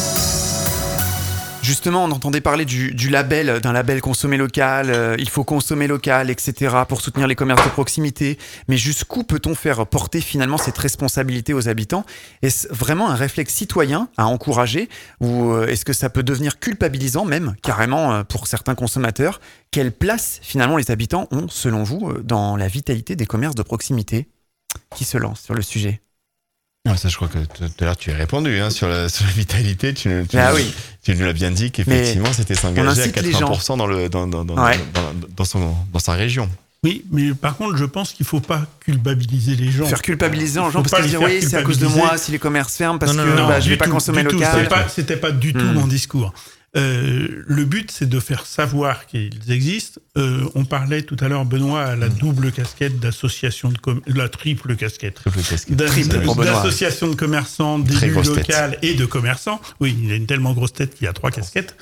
Justement, on entendait parler du, du label, d'un label consommer local, euh, il faut consommer local, et cetera pour soutenir les commerces de proximité. Mais jusqu'où peut-on faire porter finalement cette responsabilité aux habitants? Est-ce vraiment un réflexe citoyen à encourager ou euh, est-ce que ça peut devenir culpabilisant même, carrément, euh, pour certains consommateurs? Quelle place finalement les habitants ont, selon vous, euh, dans la vitalité des commerces de proximité? Qui se lance sur le sujet? Non, ça, je crois que tout à l'heure, tu as répondu hein, sur, la, sur la vitalité. Tu, tu, ah nous, oui. tu nous l'as bien dit qu'effectivement, mais c'était s'engager à quatre-vingts pour cent dans, le, dans, dans, dans, ouais. dans, dans, dans, son, dans sa région. Oui, mais par contre, je pense qu'il ne faut pas culpabiliser les gens. Faire culpabiliser les gens, parce qu'ils disent oui, c'est à cause de moi si les commerces ferment, parce non, que non, non, bah, je ne vais pas tout, consommer local. local. Pas, c'était pas du tout mmh. mon discours. Euh, le but, c'est de faire savoir qu'ils existent. Euh, on parlait tout à l'heure, Benoît, à la double casquette d'association de com- la triple casquette, triple casquette. D'a- d'association de commerçants, d'élus locaux et de commerçants. Oui, il a une tellement grosse tête qu'il y a trois casquettes.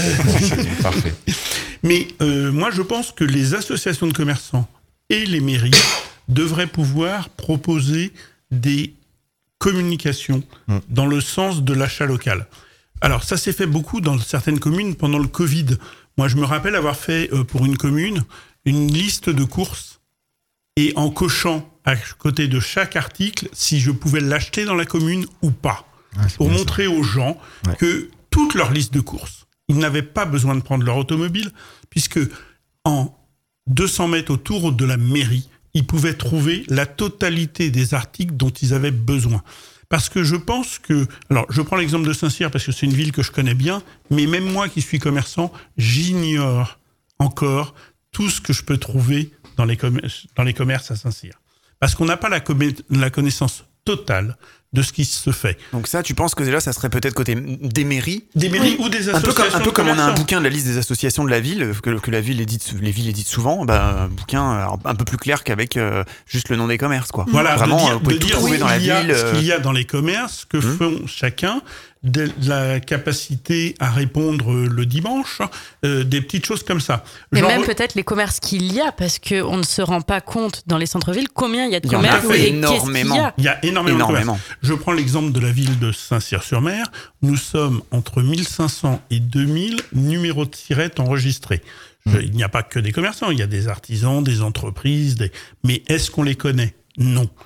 Parfait. Mais euh, moi, je pense que les associations de commerçants et les mairies devraient pouvoir proposer des communications mmh. dans le sens de l'achat local. Alors, ça s'est fait beaucoup dans certaines communes pendant le Covid. Moi, je me rappelle avoir fait euh, pour une commune une liste de courses et en cochant à côté de chaque article si je pouvais l'acheter dans la commune ou pas. Ah, pour montrer ça. aux gens ouais. que toute leur liste de courses, ils n'avaient pas besoin de prendre leur automobile puisque en deux cents mètres autour de la mairie, ils pouvaient trouver la totalité des articles dont ils avaient besoin. Parce que je pense que... Alors, je prends l'exemple de Saint-Cyr parce que c'est une ville que je connais bien, mais même moi qui suis commerçant, j'ignore encore tout ce que je peux trouver dans les, com- dans les commerces à Saint-Cyr. Parce qu'on n'a pas la, com- la connaissance totale de ce qui se fait. Donc ça, tu penses que déjà, ça serait peut-être côté des mairies Des mairies oui. ou des associations Un peu comme, un peu de comme on a un bouquin de la liste des associations de la ville, que, que la ville édite, les villes éditent souvent, bah, un bouquin un peu plus clair qu'avec euh, juste le nom des commerces, quoi. Voilà, vraiment, de dire, vous pouvez de tout dire trouver oui, dans la il y a ville. Ce qu'il y a dans les commerces, que hum. font chacun, de la capacité à répondre le dimanche, euh, des petites choses comme ça. Mais Genre, même peut-être les commerces qu'il y a, parce qu'on ne se rend pas compte dans les centres-villes combien il y a de il commerces y et énormément. qu'est-ce qu'il y a. Il y a énormément, énormément. de commerces. Je prends l'exemple de la ville de Saint-Cyr-sur-Mer. Nous sommes entre mille cinq cents et deux mille numéros de sirettes enregistrés. Mmh. Je, il n'y a pas que des commerçants, il y a des artisans, des entreprises, des... mais est-ce qu'on les connaît ? Non.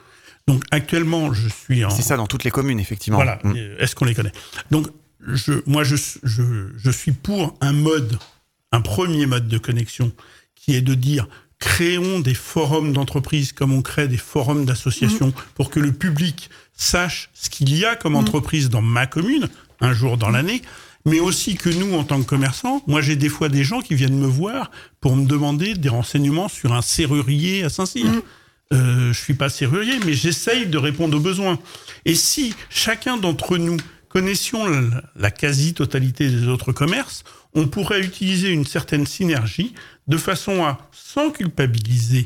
Donc actuellement, je suis en... C'est ça dans toutes les communes, effectivement. Voilà, Mm. est-ce qu'on les connaît? Donc, je, moi, je, je, je suis pour un mode, un premier mode de connexion, qui est de dire, créons des forums d'entreprise comme on crée des forums d'associations mmh. pour que le public sache ce qu'il y a comme entreprise dans ma commune, un jour dans l'année, mais aussi que nous, en tant que commerçants, moi, j'ai des fois des gens qui viennent me voir pour me demander des renseignements sur un serrurier à Saint-Cyr. Mmh. Euh, je suis pas serrurier, mais j'essaye de répondre aux besoins. Et si chacun d'entre nous connaissions la, la quasi-totalité des autres commerces, on pourrait utiliser une certaine synergie de façon à, sans culpabiliser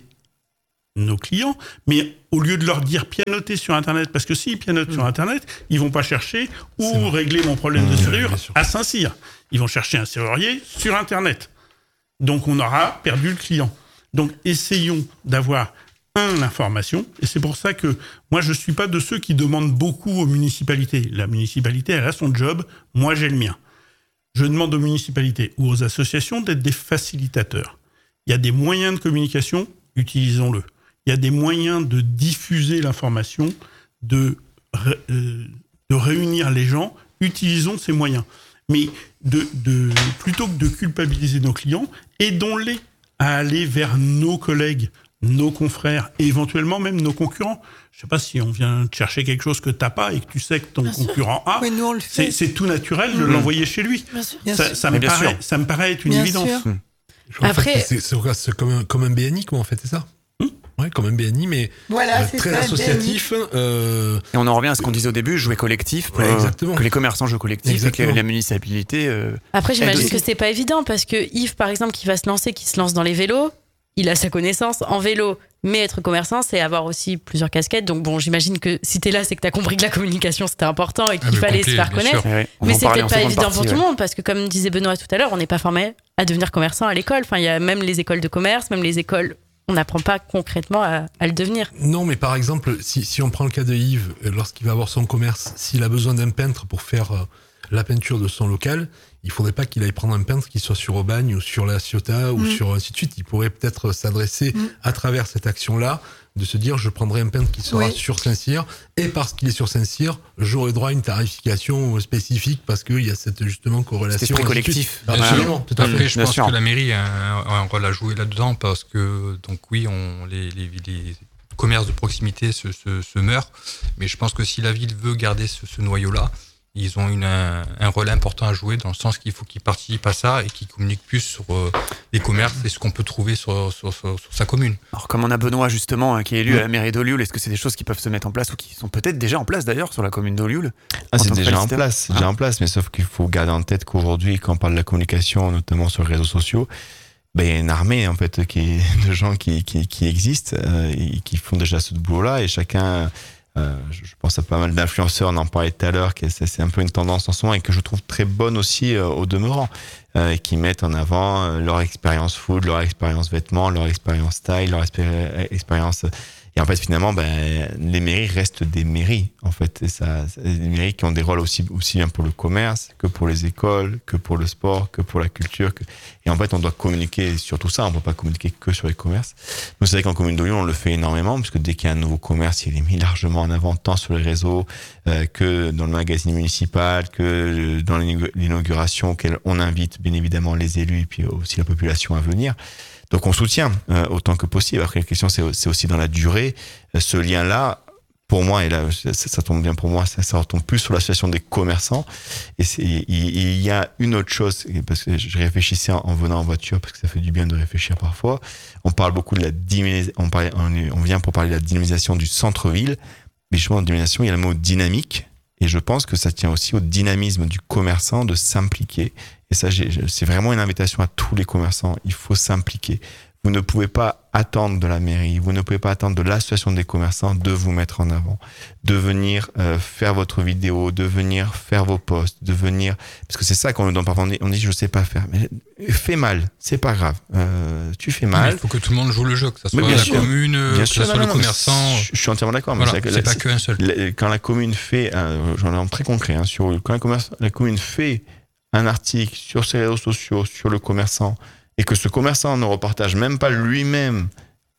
nos clients, mais au lieu de leur dire pianoter sur Internet, parce que s'ils pianotent mmh. sur Internet, ils vont pas chercher où régler mon problème mmh, de serrure à Saint-Cyr. Ils vont chercher un serrurier sur Internet. Donc on aura perdu le client. Donc essayons d'avoir un, l'information, et c'est pour ça que moi je suis pas de ceux qui demandent beaucoup aux municipalités. La municipalité, elle a son job, moi j'ai le mien. Je demande aux municipalités ou aux associations d'être des facilitateurs. Il y a des moyens de communication, utilisons-le. Il y a des moyens de diffuser l'information, de, euh, de réunir les gens, utilisons ces moyens. Mais de, de, plutôt que de culpabiliser nos clients, aidons-les à aller vers nos collègues, nos confrères, et éventuellement même nos concurrents. Je ne sais pas si on vient te chercher quelque chose que tu n'as pas et que tu sais que ton bien concurrent sûr. a, oui, nous on le fait. C'est, c'est tout naturel mmh. de l'envoyer chez lui. Bien sûr. Bien ça, ça, me paraît, ça me paraît être une bien évidence. Mmh. Après, c'est, c'est, c'est comme, un, comme un B N I, quoi, en fait, c'est ça mmh. Ouais, comme un B N I, mais voilà, euh, c'est très ça, associatif. Euh... Et on en revient à ce qu'on disait au début, jouer collectif, ouais, euh, que les commerçants jouent collectif exactement. Et que la municipalité... Euh, Après, j'imagine que c'est pas évident, parce que Yves, par exemple, qui va se lancer, qui se lance dans les vélos, il a sa connaissance en vélo, mais être commerçant, c'est avoir aussi plusieurs casquettes. Donc bon, j'imagine que si t'es là, c'est que t'as compris que la communication, c'était important et qu'il ah, fallait complet, se faire connaître. Ouais, mais c'est peut-être pas évident partie, pour ouais. tout le monde, parce que comme disait Benoît tout à l'heure, on n'est pas formé à devenir commerçant à l'école. Enfin, il y a même les écoles de commerce, même les écoles... On n'apprend pas concrètement à, à le devenir. Non, mais par exemple, si, si on prend le cas de Yves, lorsqu'il va avoir son commerce, s'il a besoin d'un peintre pour faire euh, la peinture de son local, il faudrait pas qu'il aille prendre un peintre qui soit sur Aubagne ou sur la Ciotat ou mmh. sur ainsi de suite. Il pourrait peut-être s'adresser mmh. à travers cette action-là, de se dire je prendrai un peintre qui sera oui. sur Saint-Cyr, et parce qu'il est sur Saint-Cyr, j'aurai droit à une tarification spécifique parce qu'il y a cette justement corrélation. C'est collectif. Absolument. Tout à fait. Mmh. Je pense sûr. que la mairie a un, un rôle à jouer là-dedans parce que donc oui, on les, les, les commerces de proximité se, se, se meurent, mais je pense que si la ville veut garder ce, ce noyau-là, ils ont une, un, un rôle important à jouer dans le sens qu'il faut qu'ils participent à ça et qu'ils communiquent plus sur euh, les commerces et ce qu'on peut trouver sur, sur, sur, sur sa commune. Alors comme on a Benoît justement qui est élu mmh. à la mairie d'Olioul, est-ce que c'est des choses qui peuvent se mettre en place ou qui sont peut-être déjà en place d'ailleurs sur la commune d'Olioul? Ah, c'est déjà en place, c'est ah. déjà en place, mais sauf qu'il faut garder en tête qu'aujourd'hui, quand on parle de la communication, notamment sur les réseaux sociaux, ben, il y a une armée en fait qui, de gens qui, qui, qui existent euh, et qui font déjà ce boulot-là et chacun... Euh, je pense à pas mal d'influenceurs, on en parlait tout à l'heure, que c'est, c'est un peu une tendance en ce moment et que je trouve très bonne aussi euh, au demeurant, euh, qui mettent en avant euh, leur expérience food, leur expérience vêtements, leur expérience style, leur expéri- expérience... Et en fait, finalement, ben, les mairies restent des mairies, en fait. Et ça, des mairies qui ont des rôles aussi, aussi bien pour le commerce, que pour les écoles, que pour le sport, que pour la culture. Que... Et en fait, on doit communiquer sur tout ça. On ne peut pas communiquer que sur les commerces. Nous, c'est vrai qu'en commune d'Olioul, on le fait énormément, parce que dès qu'il y a un nouveau commerce, il est mis largement en avant, tant sur les réseaux, euh, que dans le magazine municipal, que dans l'inauguration, auquel on invite, bien évidemment, les élus, et puis aussi la population à venir. Donc on soutient euh, autant que possible. Après la question c'est, c'est aussi dans la durée. Ce lien-là, pour moi, et là ça, ça tombe bien pour moi, ça, ça retombe plus sur l'association des commerçants. Et c'est, il, il y a une autre chose, parce que je réfléchissais en, en venant en voiture, parce que ça fait du bien de réfléchir parfois. On parle beaucoup de la dynamisation, on, parle, on, on vient pour parler de la dynamisation du centre-ville, mais justement, en dynamisation, il y a le mot dynamique. Et je pense que ça tient aussi au dynamisme du commerçant de s'impliquer. Et ça, j'ai, c'est vraiment une invitation à tous les commerçants. Il faut s'impliquer. Vous ne pouvez pas attendre de la mairie, vous ne pouvez pas attendre de l'association des commerçants de vous mettre en avant, de venir euh, faire votre vidéo, de venir faire vos posts, de venir... Parce que c'est ça qu'on nous donne parfois, on dit, on dit je sais pas faire. Mais fais mal, c'est pas grave. Euh, tu fais mal. Il faut que tout le monde joue le jeu, que ça soit la sûr. commune, bien que sûr, ça soit non, le non, commerçant. Je, je suis entièrement d'accord. Voilà, mais c'est, c'est la, pas qu'un seul. La, quand la commune fait, euh, j'en ai un très concret, hein, sur, quand la, commerce, la commune fait un article sur ses réseaux sociaux, sur le commerçant, et que ce commerçant ne repartage même pas lui-même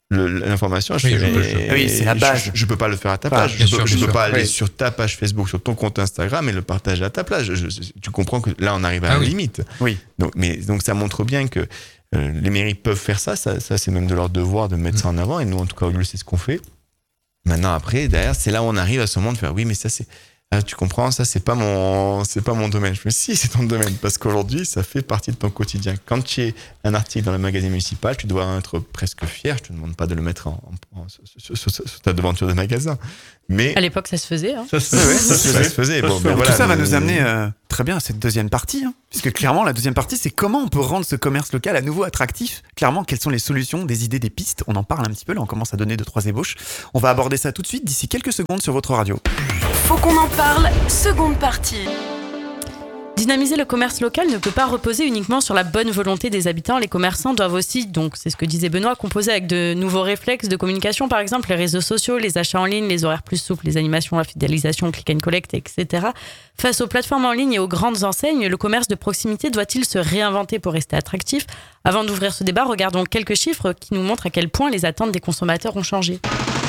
le, l'information. Je Oui, fais, je peux- mais- je- oui, c'est la base. Je, je peux pas le faire à ta Bah, page. bien Je sûr, peux, je bien peux sûr. pas aller Oui. sur ta page Facebook, sur ton compte Instagram et le partager à ta place. Je- je- tu comprends que là, on arrive à Ah la oui. limite. Oui. Donc, mais, donc, ça montre bien que euh, les mairies peuvent faire ça. Ça, ça c'est même de leur devoir de mettre ça en avant. Et nous, en tout cas, au lieu, c'est ce qu'on fait. Maintenant, après, derrière, c'est là où on arrive à ce moment de faire, oui, mais ça, c'est, ah, tu comprends, ça, c'est pas mon, c'est pas mon domaine. Je me dis, si, c'est ton domaine, parce qu'aujourd'hui, ça fait partie de ton quotidien. Quand tu es un article dans le magazine municipal, tu dois en être presque fier. Je te demande pas de le mettre en, en- en- sur, sur- sur ta devanture de magasin. Mais, À l'époque, ça se faisait. Hein. Ça se Ouais, fait. ouais, ça, se- ça se faisait. Ça Bon, se ben fait. voilà, Tout ça va mais- nous amener euh, très bien à cette deuxième partie, hein, puisque clairement, la deuxième partie, c'est comment on peut rendre ce commerce local à nouveau attractif. Clairement, quelles sont les solutions, des idées, des pistes. On en parle un petit peu, là, on commence à donner deux, trois ébauches. On va aborder ça tout de suite, d'ici quelques secondes sur votre radio. Faut qu'on en parle, seconde partie. Dynamiser le commerce local ne peut pas reposer uniquement sur la bonne volonté des habitants. Les commerçants doivent aussi, donc c'est ce que disait Benoît, composer avec de nouveaux réflexes de communication, par exemple les réseaux sociaux, les achats en ligne, les horaires plus souples, les animations, la fidélisation, click and collect, et cetera. Face aux plateformes en ligne et aux grandes enseignes, le commerce de proximité doit-il se réinventer pour rester attractif ? Avant d'ouvrir ce débat, regardons quelques chiffres qui nous montrent à quel point les attentes des consommateurs ont changé.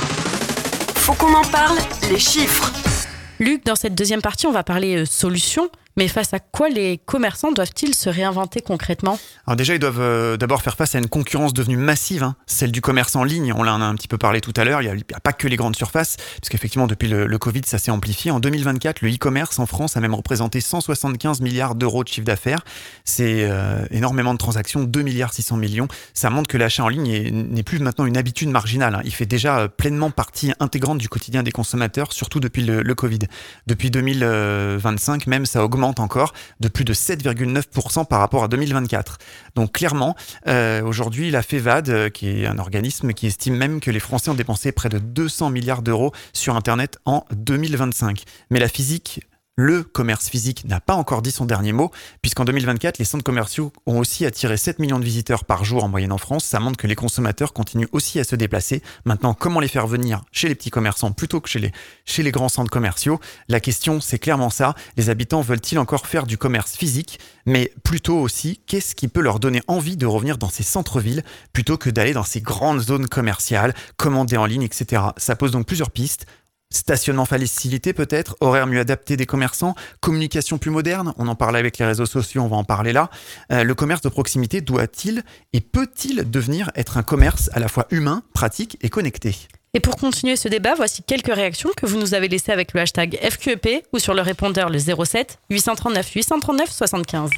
Faut qu'on en parle, les chiffres. Luc, dans cette deuxième partie, on va parler euh, solutions. Mais face à quoi les commerçants doivent-ils se réinventer concrètement ? Alors déjà, ils doivent euh, d'abord faire face à une concurrence devenue massive, hein, celle du commerce en ligne. On en a un petit peu parlé tout à l'heure. Il n'y a, a pas que les grandes surfaces, parce qu'effectivement, depuis le, le Covid, ça s'est amplifié. En deux mille vingt-quatre, le e-commerce en France a même représenté cent soixante-quinze milliards d'euros de chiffre d'affaires. C'est euh, énormément de transactions, deux milliards six cents millions. Ça montre que l'achat en ligne est, n'est plus maintenant une habitude marginale, hein. Il fait déjà euh, pleinement partie intégrante du quotidien des consommateurs, surtout depuis le, le Covid. Depuis deux mille vingt-cinq, même, ça augmente encore de plus de sept virgule neuf pour cent par rapport à deux mille vingt-quatre. Donc clairement, euh, aujourd'hui, la FEVAD, euh, qui est un organisme qui estime même que les Français ont dépensé près de deux cents milliards d'euros sur Internet en deux mille vingt-cinq. Mais la physique... Le commerce physique n'a pas encore dit son dernier mot, puisqu'en deux mille vingt-quatre, les centres commerciaux ont aussi attiré sept millions de visiteurs par jour en moyenne en France. Ça montre que les consommateurs continuent aussi à se déplacer. Maintenant, comment les faire venir chez les petits commerçants plutôt que chez les, chez les grands centres commerciaux ? La question, c'est clairement ça. Les habitants veulent-ils encore faire du commerce physique ? Mais plutôt aussi, qu'est-ce qui peut leur donner envie de revenir dans ces centres-villes plutôt que d'aller dans ces grandes zones commerciales, commander en ligne, et cetera. Ça pose donc plusieurs pistes. Stationnement facilité peut-être, horaire mieux adapté des commerçants, communication plus moderne, on en parlait avec les réseaux sociaux, on va en parler là. Euh, le commerce de proximité doit-il et peut-il devenir être un commerce à la fois humain, pratique et connecté ? Et pour continuer ce débat, voici quelques réactions que vous nous avez laissées avec le hashtag F Q E P ou sur le répondeur le zéro sept huit cent trente-neuf huit cent trente-neuf soixante-quinze.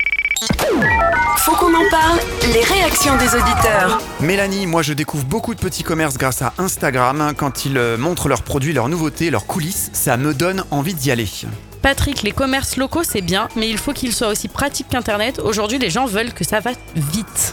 Faut qu'on en parle, les réactions des auditeurs. Mélanie, moi je découvre beaucoup de petits commerces grâce à Instagram. Quand ils euh, montrent leurs produits, leurs nouveautés, leurs coulisses, ça me donne envie d'y aller. Patrick, les commerces locaux c'est bien, mais il faut qu'ils soient aussi pratiques qu'Internet. Aujourd'hui, les gens veulent que ça va vite.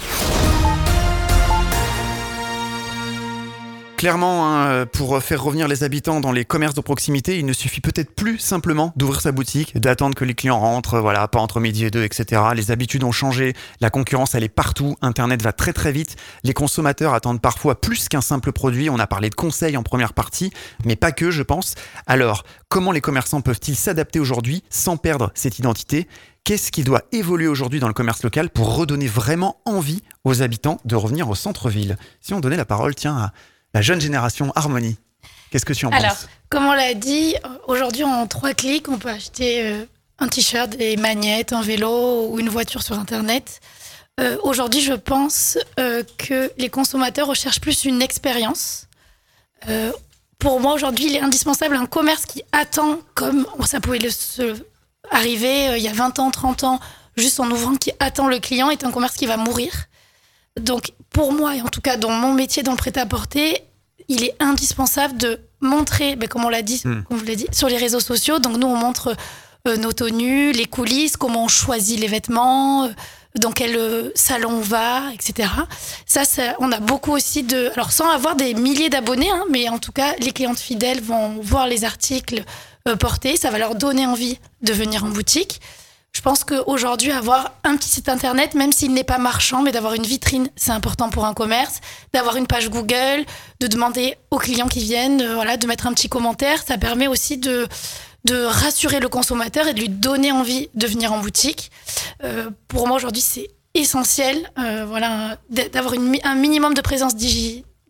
Clairement, hein, pour faire revenir les habitants dans les commerces de proximité, il ne suffit peut-être plus simplement d'ouvrir sa boutique, d'attendre que les clients rentrent, voilà, pas entre midi et deux, et cetera. Les habitudes ont changé, la concurrence elle est partout, Internet va très très vite, les consommateurs attendent parfois plus qu'un simple produit, on a parlé de conseils en première partie, mais pas que je pense. Alors, comment les commerçants peuvent-ils s'adapter aujourd'hui sans perdre cette identité ? Qu'est-ce qui doit évoluer aujourd'hui dans le commerce local pour redonner vraiment envie aux habitants de revenir au centre-ville ? Si on donnait la parole, tiens, à la jeune génération Harmonie, qu'est-ce que tu en Alors, penses ? comme on l'a dit, aujourd'hui en trois clics, on peut acheter euh, un t-shirt, des magnettes, un vélo ou une voiture sur Internet. Euh, aujourd'hui, je pense euh, que les consommateurs recherchent plus une expérience. Euh, pour moi, aujourd'hui, il est indispensable un commerce qui attend, comme ça pouvait le, se, arriver euh, il y a vingt ans, trente ans, juste en ouvrant, qui attend le client, est un commerce qui va mourir. Donc, pour moi, et en tout cas dans mon métier dans le prêt-à-porter, il est indispensable de montrer, ben, comme on l'a dit, mmh. comme vous l'avez dit, sur les réseaux sociaux. Donc, nous, on montre euh, nos tenues, les coulisses, comment on choisit les vêtements, euh, dans quel euh, salon on va, et cetera. Ça, ça, on a beaucoup aussi de... Alors, sans avoir des milliers d'abonnés, hein, mais en tout cas, les clientes fidèles vont voir les articles euh, portés. Ça va leur donner envie de venir en boutique. Je pense qu'aujourd'hui, avoir un petit site internet, même s'il n'est pas marchand, mais d'avoir une vitrine, c'est important pour un commerce. D'avoir une page Google, de demander aux clients qui viennent, euh, voilà, de mettre un petit commentaire. Ça permet aussi de, de rassurer le consommateur et de lui donner envie de venir en boutique. Euh, pour moi, aujourd'hui, c'est essentiel euh, voilà, d'avoir une, un minimum de présence digi-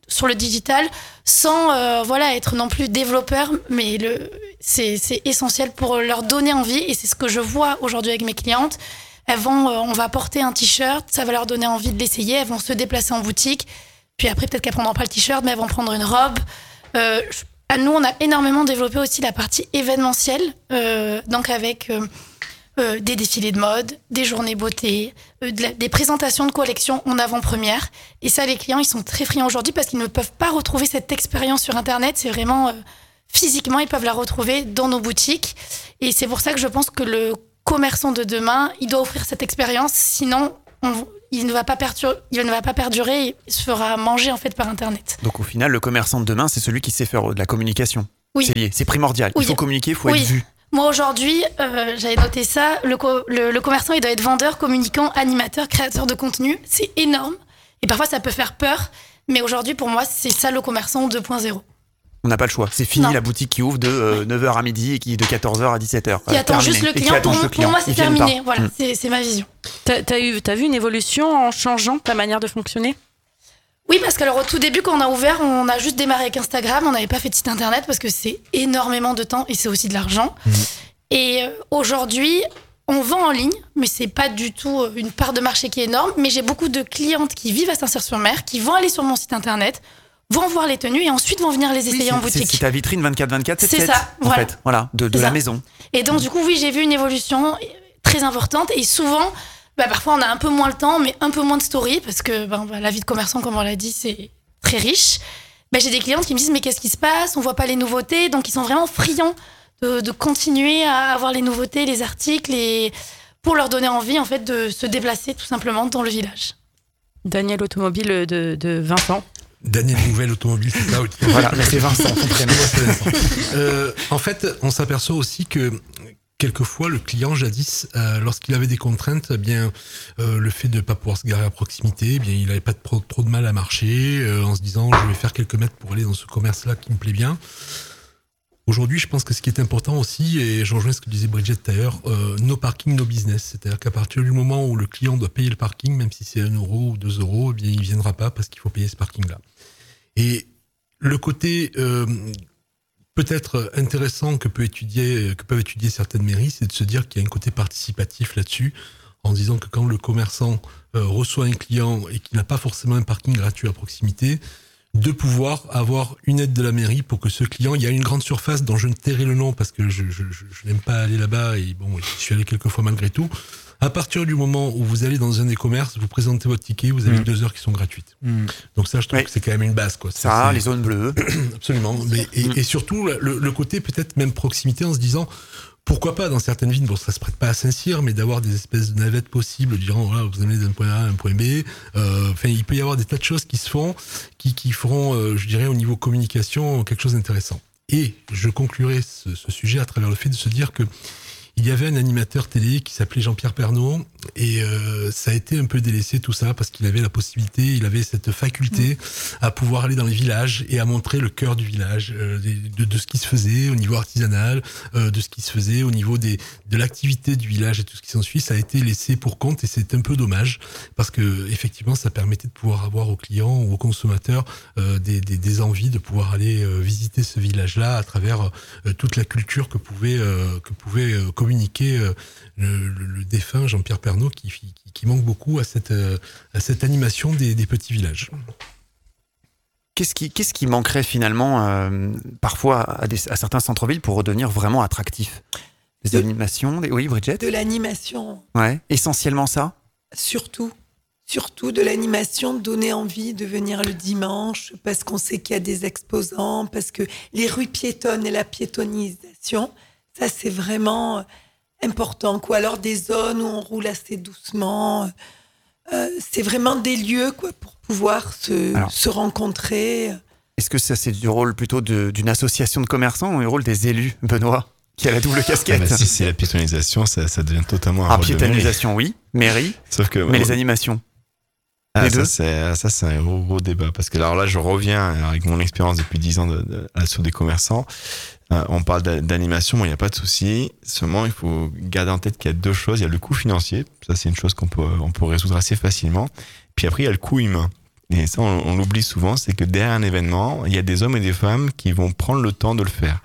sur le digital sans euh, voilà, être non plus développeur, mais le, c'est, c'est essentiel pour leur donner envie et c'est ce que je vois aujourd'hui avec mes clientes. Elles vont, euh, on va porter un t-shirt, ça va leur donner envie de l'essayer, elles vont se déplacer en boutique, puis après peut-être qu'elles prendront pas le t-shirt, mais elles vont prendre une robe. Euh, à nous, on a énormément développé aussi la partie événementielle, euh, donc avec euh, euh, des défilés de mode, des journées beauté, euh, de la, des présentations de collections en avant-première. Et ça, les clients, ils sont très friands aujourd'hui parce qu'ils ne peuvent pas retrouver cette expérience sur Internet. C'est vraiment euh, physiquement, ils peuvent la retrouver dans nos boutiques. Et c'est pour ça que je pense que le commerçant de demain, il doit offrir cette expérience, sinon on, il, ne va pas perdurer, il ne va pas perdurer, il se fera manger en fait par Internet. Donc au final, le commerçant de demain, c'est celui qui sait faire de la communication. Oui. C'est lié, c'est primordial. Oui. Il faut communiquer, il faut Oui. être vu. Moi aujourd'hui, euh, j'avais noté ça, le, co- le, le commerçant il doit être vendeur, communicant, animateur, créateur de contenu, c'est énorme. Et parfois ça peut faire peur, mais aujourd'hui pour moi c'est ça le commerçant deux point zéro. On n'a pas le choix. C'est fini Non. la boutique qui ouvre de euh, neuf heures à midi et qui est de quatorze heures à dix-sept heures. Qui Euh, attend terminé. juste le Et qui client, attend pour, juste le pour moi c'est Ils viennent terminé, pas. voilà, Mm. c'est, c'est ma vision. T'as, t'as, eu, t'as vu une évolution en changeant ta manière de fonctionner ? Oui, parce qu'alors au tout début, quand on a ouvert, on a juste démarré avec Instagram, on n'avait pas fait de site internet parce que c'est énormément de temps et c'est aussi de l'argent. Mmh. Et euh, aujourd'hui, on vend en ligne, mais c'est pas du tout euh, une part de marché qui est énorme. Mais j'ai beaucoup de clientes qui vivent à Saint-Cyr-sur-Mer, qui vont aller sur mon site internet, vont voir les tenues et ensuite vont venir les essayer Oui, en c'est- boutique. C'est, c'est ta vitrine vingt-quatre vingt-quatre, sept C'est sept, ça, en voilà. fait. Voilà, de, de C'est la ça. maison. Et donc, du coup, oui, j'ai vu une évolution très importante. Et souvent, bah, parfois, on a un peu moins le temps, mais un peu moins de story, parce que ben, bah, la vie de commerçant, comme on l'a dit, c'est très riche. Bah, j'ai des clientes qui me disent, mais qu'est-ce qui se passe ? On voit pas les nouveautés. Donc, ils sont vraiment friands de, de continuer à avoir les nouveautés, les articles, et pour leur donner envie, en fait, de se déplacer tout simplement dans le village. Daniel Automobile de, de Vincent. Daniel Nouvelle Automobile, c'est ça. Voilà, mais c'est Vincent, son prénom. Euh, en fait, on s'aperçoit aussi que quelquefois, le client jadis, euh, lorsqu'il avait des contraintes, eh bien, euh, le fait de ne pas pouvoir se garer à proximité, eh bien, il n'avait pas de pro- trop de mal à marcher, euh, en se disant, je vais faire quelques mètres pour aller dans ce commerce-là qui me plaît bien. Aujourd'hui, je pense que ce qui est important aussi, et je rejoins ce que disait Bridget tout à l'heure, euh, no parking, no business. C'est-à-dire qu'à partir du moment où le client doit payer le parking, même si c'est un euro ou deux euros, eh bien, il ne viendra pas parce qu'il faut payer ce parking-là. Et le côté euh, peut-être intéressant que, peut étudier, que peuvent étudier certaines mairies, c'est de se dire qu'il y a un côté participatif là-dessus, en disant que quand le commerçant euh, reçoit un client et qu'il n'a pas forcément un parking gratuit à proximité, de pouvoir avoir une aide de la mairie pour que ce client, il y a une grande surface dont je ne tairai le nom parce que je, je, je, je n'aime pas aller là-bas et bon, je suis allé quelques fois malgré tout. À partir du moment où vous allez dans un des commerces, vous présentez votre ticket, vous avez mmh. deux heures qui sont gratuites. Mmh. Donc ça, je trouve oui. que c'est quand même une base, quoi. Ça, ça les zones bleues. Absolument. Mais, et, mmh. et surtout, le, le côté peut-être même proximité en se disant, pourquoi pas dans certaines villes, bon, ça se prête pas à Saint-Cyr, mais d'avoir des espèces de navettes possibles, disant, voilà, vous allez d'un point A à un point B. Euh, enfin, il peut y avoir des tas de choses qui se font, qui, qui feront, euh, je dirais, au niveau communication, quelque chose d'intéressant. Et je conclurai ce, ce sujet à travers le fait de se dire que il y avait un animateur télé qui s'appelait Jean-Pierre Pernaut et euh, ça a été un peu délaissé tout ça parce qu'il avait la possibilité, il avait cette faculté à pouvoir aller dans les villages et à montrer le cœur du village, euh, de, de ce qui se faisait au niveau artisanal, euh, de ce qui se faisait au niveau des, de l'activité du village et tout ce qui s'ensuit. Ça a été laissé pour compte et c'est un peu dommage parce que effectivement ça permettait de pouvoir avoir aux clients ou aux consommateurs euh, des, des, des envies de pouvoir aller euh, visiter ce village-là à travers euh, toute la culture que pouvait, euh, que pouvait euh, communiquer euh, le, le, le défunt Jean-Pierre Pernaut qui, qui, qui manque beaucoup à cette, euh, à cette animation des, des petits villages. Qu'est-ce qui, qu'est-ce qui manquerait finalement euh, parfois à, des, à certains centres-villes pour redevenir vraiment attractifs ? Des de, animations des... Oui, Bridget ? De l'animation. Ouais, essentiellement ça ? Surtout. Surtout de l'animation, donner envie de venir le dimanche parce qu'on sait qu'il y a des exposants, parce que les rues piétonnes et la piétonnisation, ça c'est vraiment important, quoi. Alors des zones où on roule assez doucement, euh, c'est vraiment des lieux, quoi, pour pouvoir se, Alors, se rencontrer. Est-ce que ça c'est du rôle plutôt de, d'une association de commerçants ou le rôle des élus, Benoît, qui a la double casquette ? Ah bah si c'est la piétonisation, ça, ça devient totalement un ah, rôle de mairie. Piétonisation, oui, mairie. Sauf que mais ouais. les animations. Ah, les ça, deux c'est, ça, c'est un gros, gros débat. Parce que alors là, je reviens avec mon expérience depuis dix ans de, de, à l'assaut des commerçants. Euh, on parle d'animation, bon, il n'y a pas de souci. Seulement, il faut garder en tête qu'il y a deux choses. Il y a le coût financier. Ça, c'est une chose qu'on peut, on peut résoudre assez facilement. Puis après, il y a le coût humain. Et ça, on, on l'oublie souvent, c'est que derrière un événement, il y a des hommes et des femmes qui vont prendre le temps de le faire.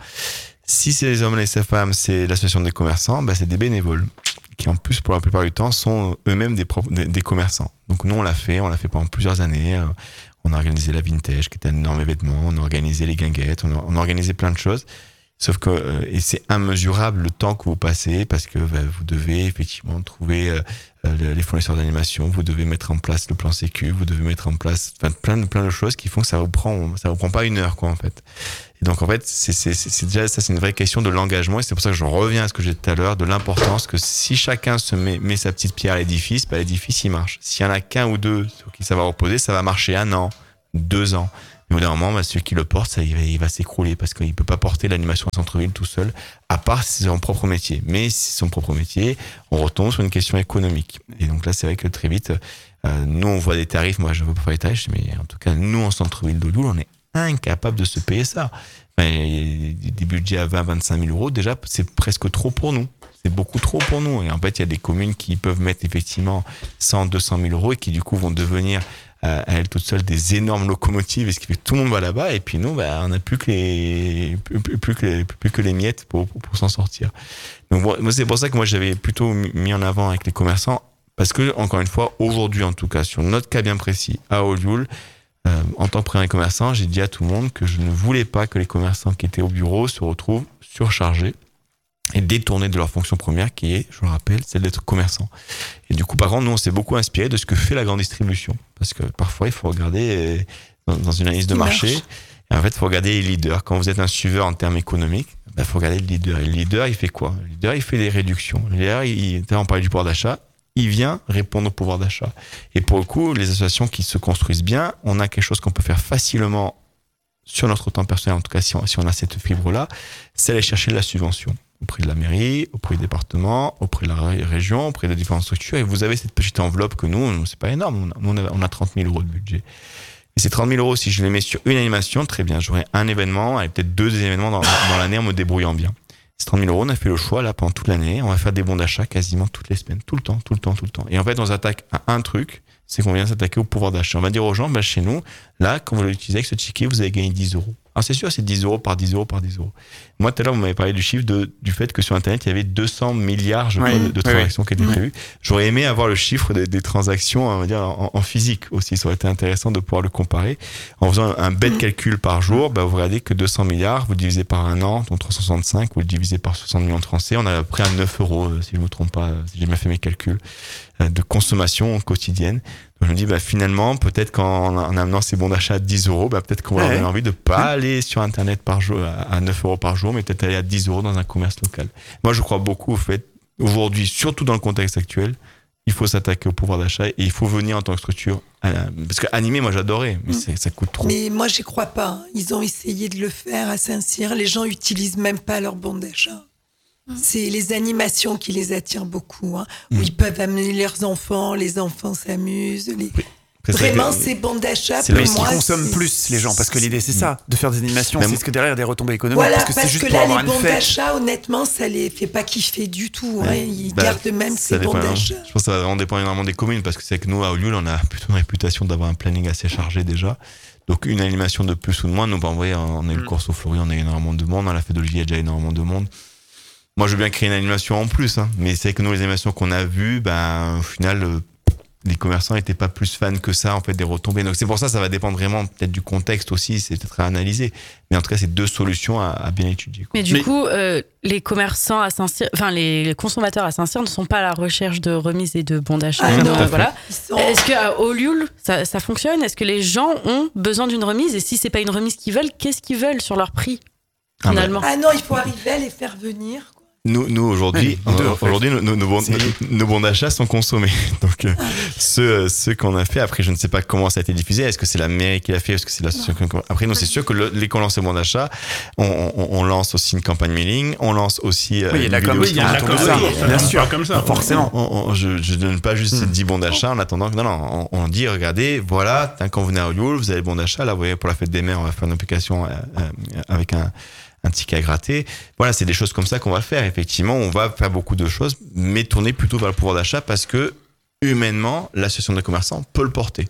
Si c'est les hommes et les femmes, c'est l'association des commerçants, bah c'est des bénévoles qui en plus pour la plupart du temps sont eux-mêmes des, propres, des, des commerçants. Donc nous on l'a fait, on l'a fait pendant plusieurs années. On a organisé la Vintage qui était un énorme événement, on a organisé les guinguettes, on a, on a organisé plein de choses. Sauf que euh, et c'est immesurable le temps que vous passez parce que bah, vous devez effectivement trouver euh, les fournisseurs d'animation, vous devez mettre en place le plan sécu, vous devez mettre en place enfin, plein de plein de choses qui font que ça vous prend ça vous prend pas une heure quoi en fait. Et donc en fait c'est c'est c'est déjà ça c'est une vraie question de l'engagement et c'est pour ça que je reviens à ce que j'ai dit tout à l'heure de l'importance que si chacun se met met sa petite pierre à l'édifice, bah, l'édifice il marche. S'il y en a qu'un ou deux sur qui ça va reposer, ça va marcher un an, deux ans. Mais au bout d'un moment, bah, celui qui le porte, ça, il va, il va s'écrouler parce qu'il peut pas porter l'animation à centre-ville tout seul, à part si c'est son propre métier. Mais si c'est son propre métier, on retombe sur une question économique. Et donc là, c'est vrai que très vite, euh, nous, on voit des tarifs. Moi, je ne veux pas faire les tarifs, mais en tout cas, nous, en centre-ville de Lille, on est incapable de se payer ça. Enfin, des budgets à vingt, vingt-cinq mille euros, déjà, c'est presque trop pour nous. C'est beaucoup trop pour nous. Et en fait, il y a des communes qui peuvent mettre effectivement cent, deux cent mille euros et qui, du coup, vont devenir à elles toutes seules des énormes locomotives et ce qui fait que tout le monde va là-bas et puis nous bah on n'a plus que les plus, plus que les, plus que les miettes pour pour, pour s'en sortir. Donc moi c'est pour ça que moi j'avais plutôt mis en avant avec les commerçants parce que encore une fois aujourd'hui en tout cas sur notre cas bien précis à Olioul euh, en tant que premier commerçant j'ai dit à tout le monde que je ne voulais pas que les commerçants qui étaient au bureau se retrouvent surchargés et détournés de leur fonction première qui est, je le rappelle, celle d'être commerçant. Et du coup, par contre, nous, on s'est beaucoup inspiré de ce que fait la grande distribution. Parce que parfois, il faut regarder dans, dans une analyse de marché. Et en fait, il faut regarder les leaders. Quand vous êtes un suiveur en termes économiques, il bah, faut regarder le leader. Et le leader, il fait quoi? Le leader, il fait des réductions. Le leader, il, on parlait du pouvoir d'achat. Il vient répondre au pouvoir d'achat. Et pour le coup, les associations qui se construisent bien, on a quelque chose qu'on peut faire facilement sur notre temps personnel, en tout cas si on, si on a cette fibre-là, c'est aller chercher de la subvention auprès de la mairie, auprès du département, auprès de la région, auprès de différentes structures. Et vous avez cette petite enveloppe que nous, c'est pas énorme. Nous, on a trente mille euros de budget. Et ces trente mille euros, si je les mets sur une animation, très bien, j'aurai un événement et peut-être deux événements dans, dans l'année en me débrouillant bien. Ces trente mille euros, on a fait le choix là pendant toute l'année. On va faire des bons d'achat quasiment toutes les semaines, tout le temps, tout le temps, tout le temps. Et en fait, on s'attaque à un truc, c'est qu'on vient s'attaquer au pouvoir d'achat. On va dire aux gens, bah, chez nous, là, quand vous l'utilisez avec ce ticket, vous avez gagné dix euros. Alors c'est sûr, c'est dix euros par dix euros par dix euros. Moi, tout à l'heure, vous m'avez parlé du chiffre de, du fait que sur Internet, il y avait deux cents milliards, je crois, oui, de, de transactions oui, qui étaient oui. prévues. J'aurais aimé avoir le chiffre des, des transactions, on va dire, en, en physique aussi. Ça aurait été intéressant de pouvoir le comparer. En faisant un bête calcul par jour, bah, vous regardez que deux cents milliards, vous le divisez par un an, donc trois cent soixante-cinq, vous le divisez par soixante millions de Français, on a à peu près à neuf euros, si je ne me trompe pas, si j'ai bien fait mes calculs, de consommation quotidienne. Donc je me dis, bah, finalement, peut-être qu'en en amenant ces bons d'achat à dix euros, bah, peut-être qu'on va ouais. avoir envie de pas ouais. aller sur Internet par jour, à neuf euros par jour, mais peut-être aller à dix euros dans un commerce local. Moi, je crois beaucoup au fait, aujourd'hui, surtout dans le contexte actuel, il faut s'attaquer au pouvoir d'achat et il faut venir en tant que structure. Parce que animer, moi, j'adorais, mais mmh. ça coûte trop. Mais moi, j'y crois pas. Ils ont essayé de le faire à Saint-Cyr. Les gens utilisent même pas leur bon d'achat. C'est les animations qui les attirent beaucoup, hein, où mmh. ils peuvent amener leurs enfants, les enfants s'amusent. Les... Oui. Vraiment, c'est bon d'achat. C'est là où ils consomment plus, les gens, parce que l'idée, c'est ça, de faire des animations. Même... C'est ce que derrière des retombées économiques. Voilà, parce que parce c'est juste que pour là, avoir les bons une fête. d'achat, honnêtement, ça les fait pas kiffer du tout. Ouais. Hein. Ils bah, gardent même ces bons dépend, d'achat. Je pense que ça va vraiment dépendre énormément des communes, parce que c'est que nous, à Olioul, on a plutôt une réputation d'avoir un planning assez chargé déjà. Donc, une animation de plus ou de moins, nous, bah, vous voyez, on a eu le course au Fleury, on a eu énormément de monde. On a fait de l'Olivier, il y a déjà énormément de monde. Moi, je veux bien créer une animation en plus, hein, mais c'est que nous, les animations qu'on a vues, ben, au final, euh, les commerçants n'étaient pas plus fans que ça, en fait, des retombées. Donc, c'est pour ça, ça va dépendre vraiment peut-être du contexte aussi, c'est peut-être à analyser. Mais en tout cas, c'est deux solutions à, à bien étudier. Quoi. Mais du mais... coup, euh, les commerçants à Saint-Cyr, enfin, les, les consommateurs à Saint-Cyr ne sont pas à la recherche de remises et de bons d'achat. Ah, donc, non, voilà. sont... Est-ce qu'à Olioul, ça, ça fonctionne? Est-ce que les gens ont besoin d'une remise? Et si c'est pas une remise qu'ils veulent, qu'est-ce qu'ils veulent sur leur prix, finalement? Ah non, il faut arriver à les faire venir. Nous, nous aujourd'hui, ouais, euh, aujourd'hui, nos, nos, bons, nos, nos bons d'achat sont consommés. Donc, euh, ceux, ceux qu'on a fait, après, je ne sais pas comment ça a été diffusé. Est-ce que c'est la mairie qui l'a fait? Est-ce que c'est l'association? Après, nous, c'est sûr que le, dès qu'on lance le bon d'achat, on, on, on lance aussi une campagne mailing, on lance aussi. Oui, il y a de la com, oui, il y a de la com, ça. Bien sûr, comme ça. Forcément. On, on, je, je donne pas juste mmh. dix bons d'achat en attendant que, non, non, on, on dit, regardez, voilà, quand vous venez à Olioul, vous avez le bon d'achat. Là, vous voyez, pour la fête des mères, on va faire une application euh, euh, avec un, un ticket à gratter. Voilà, c'est des choses comme ça qu'on va faire. Effectivement, on va faire beaucoup de choses, mais tourner plutôt vers le pouvoir d'achat parce que, humainement, l'association des commerçants peut le porter.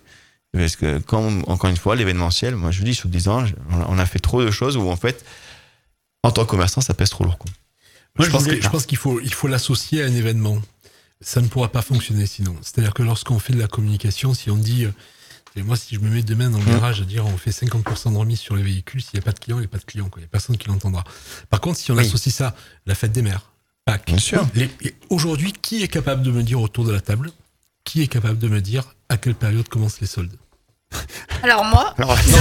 Parce que quand, encore une fois, l'événementiel, moi je vous dis, sur dix ans, on a fait trop de choses où en fait, en tant que commerçant, ça pèse trop lourd. Quoi. Moi, je je, pense voulais- que, je pense qu'il faut, il faut l'associer à un événement. Ça ne pourra pas fonctionner sinon. C'est-à-dire que lorsqu'on fait de la communication, si on dit, euh, et moi, si je me mets demain dans le garage à dire on fait cinquante pour cent de remise sur les véhicules, s'il n'y a pas de client, il n'y a pas de client, quoi. Il n'y a personne qui l'entendra. Par contre, si on Oui. associe ça, la fête des mères, Pâques, Bien sûr. les- les- aujourd'hui, qui est capable de me dire autour de la table, qui est capable de me dire à quelle période commencent les soldes? Alors moi, Alors, parce que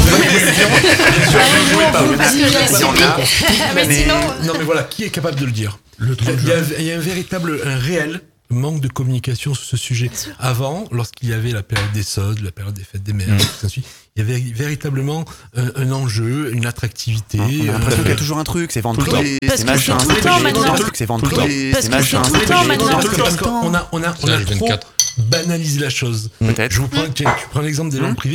je l'ai Si on subi. a- Mais mais- sinon, Non, mais voilà, qui est capable de le dire? Il y a, il y a- il y a un véritable, un réel manque de communication sur ce sujet. Avant, lorsqu'il y avait la période des soldes, la période des fêtes des mères, Mmh. et tout ainsi, il y avait véritablement un, un enjeu, une attractivité. on a l'impression euh, qu'il y a toujours un truc, c'est vendre Tout le tous les, Parce c'est que machin, c'est tout le c'est temps toujours maintenant. un truc, c'est vendre Tout tous le les, Parce c'est que c'est machin, tout le c'est temps machin. maintenant. parce que- parce qu'on a, on a, on a C'est trop vingt-quatre. banalisé la chose. Peut-être. Je vous prends, tiens, tu prends l'exemple des Mmh. ventes privées.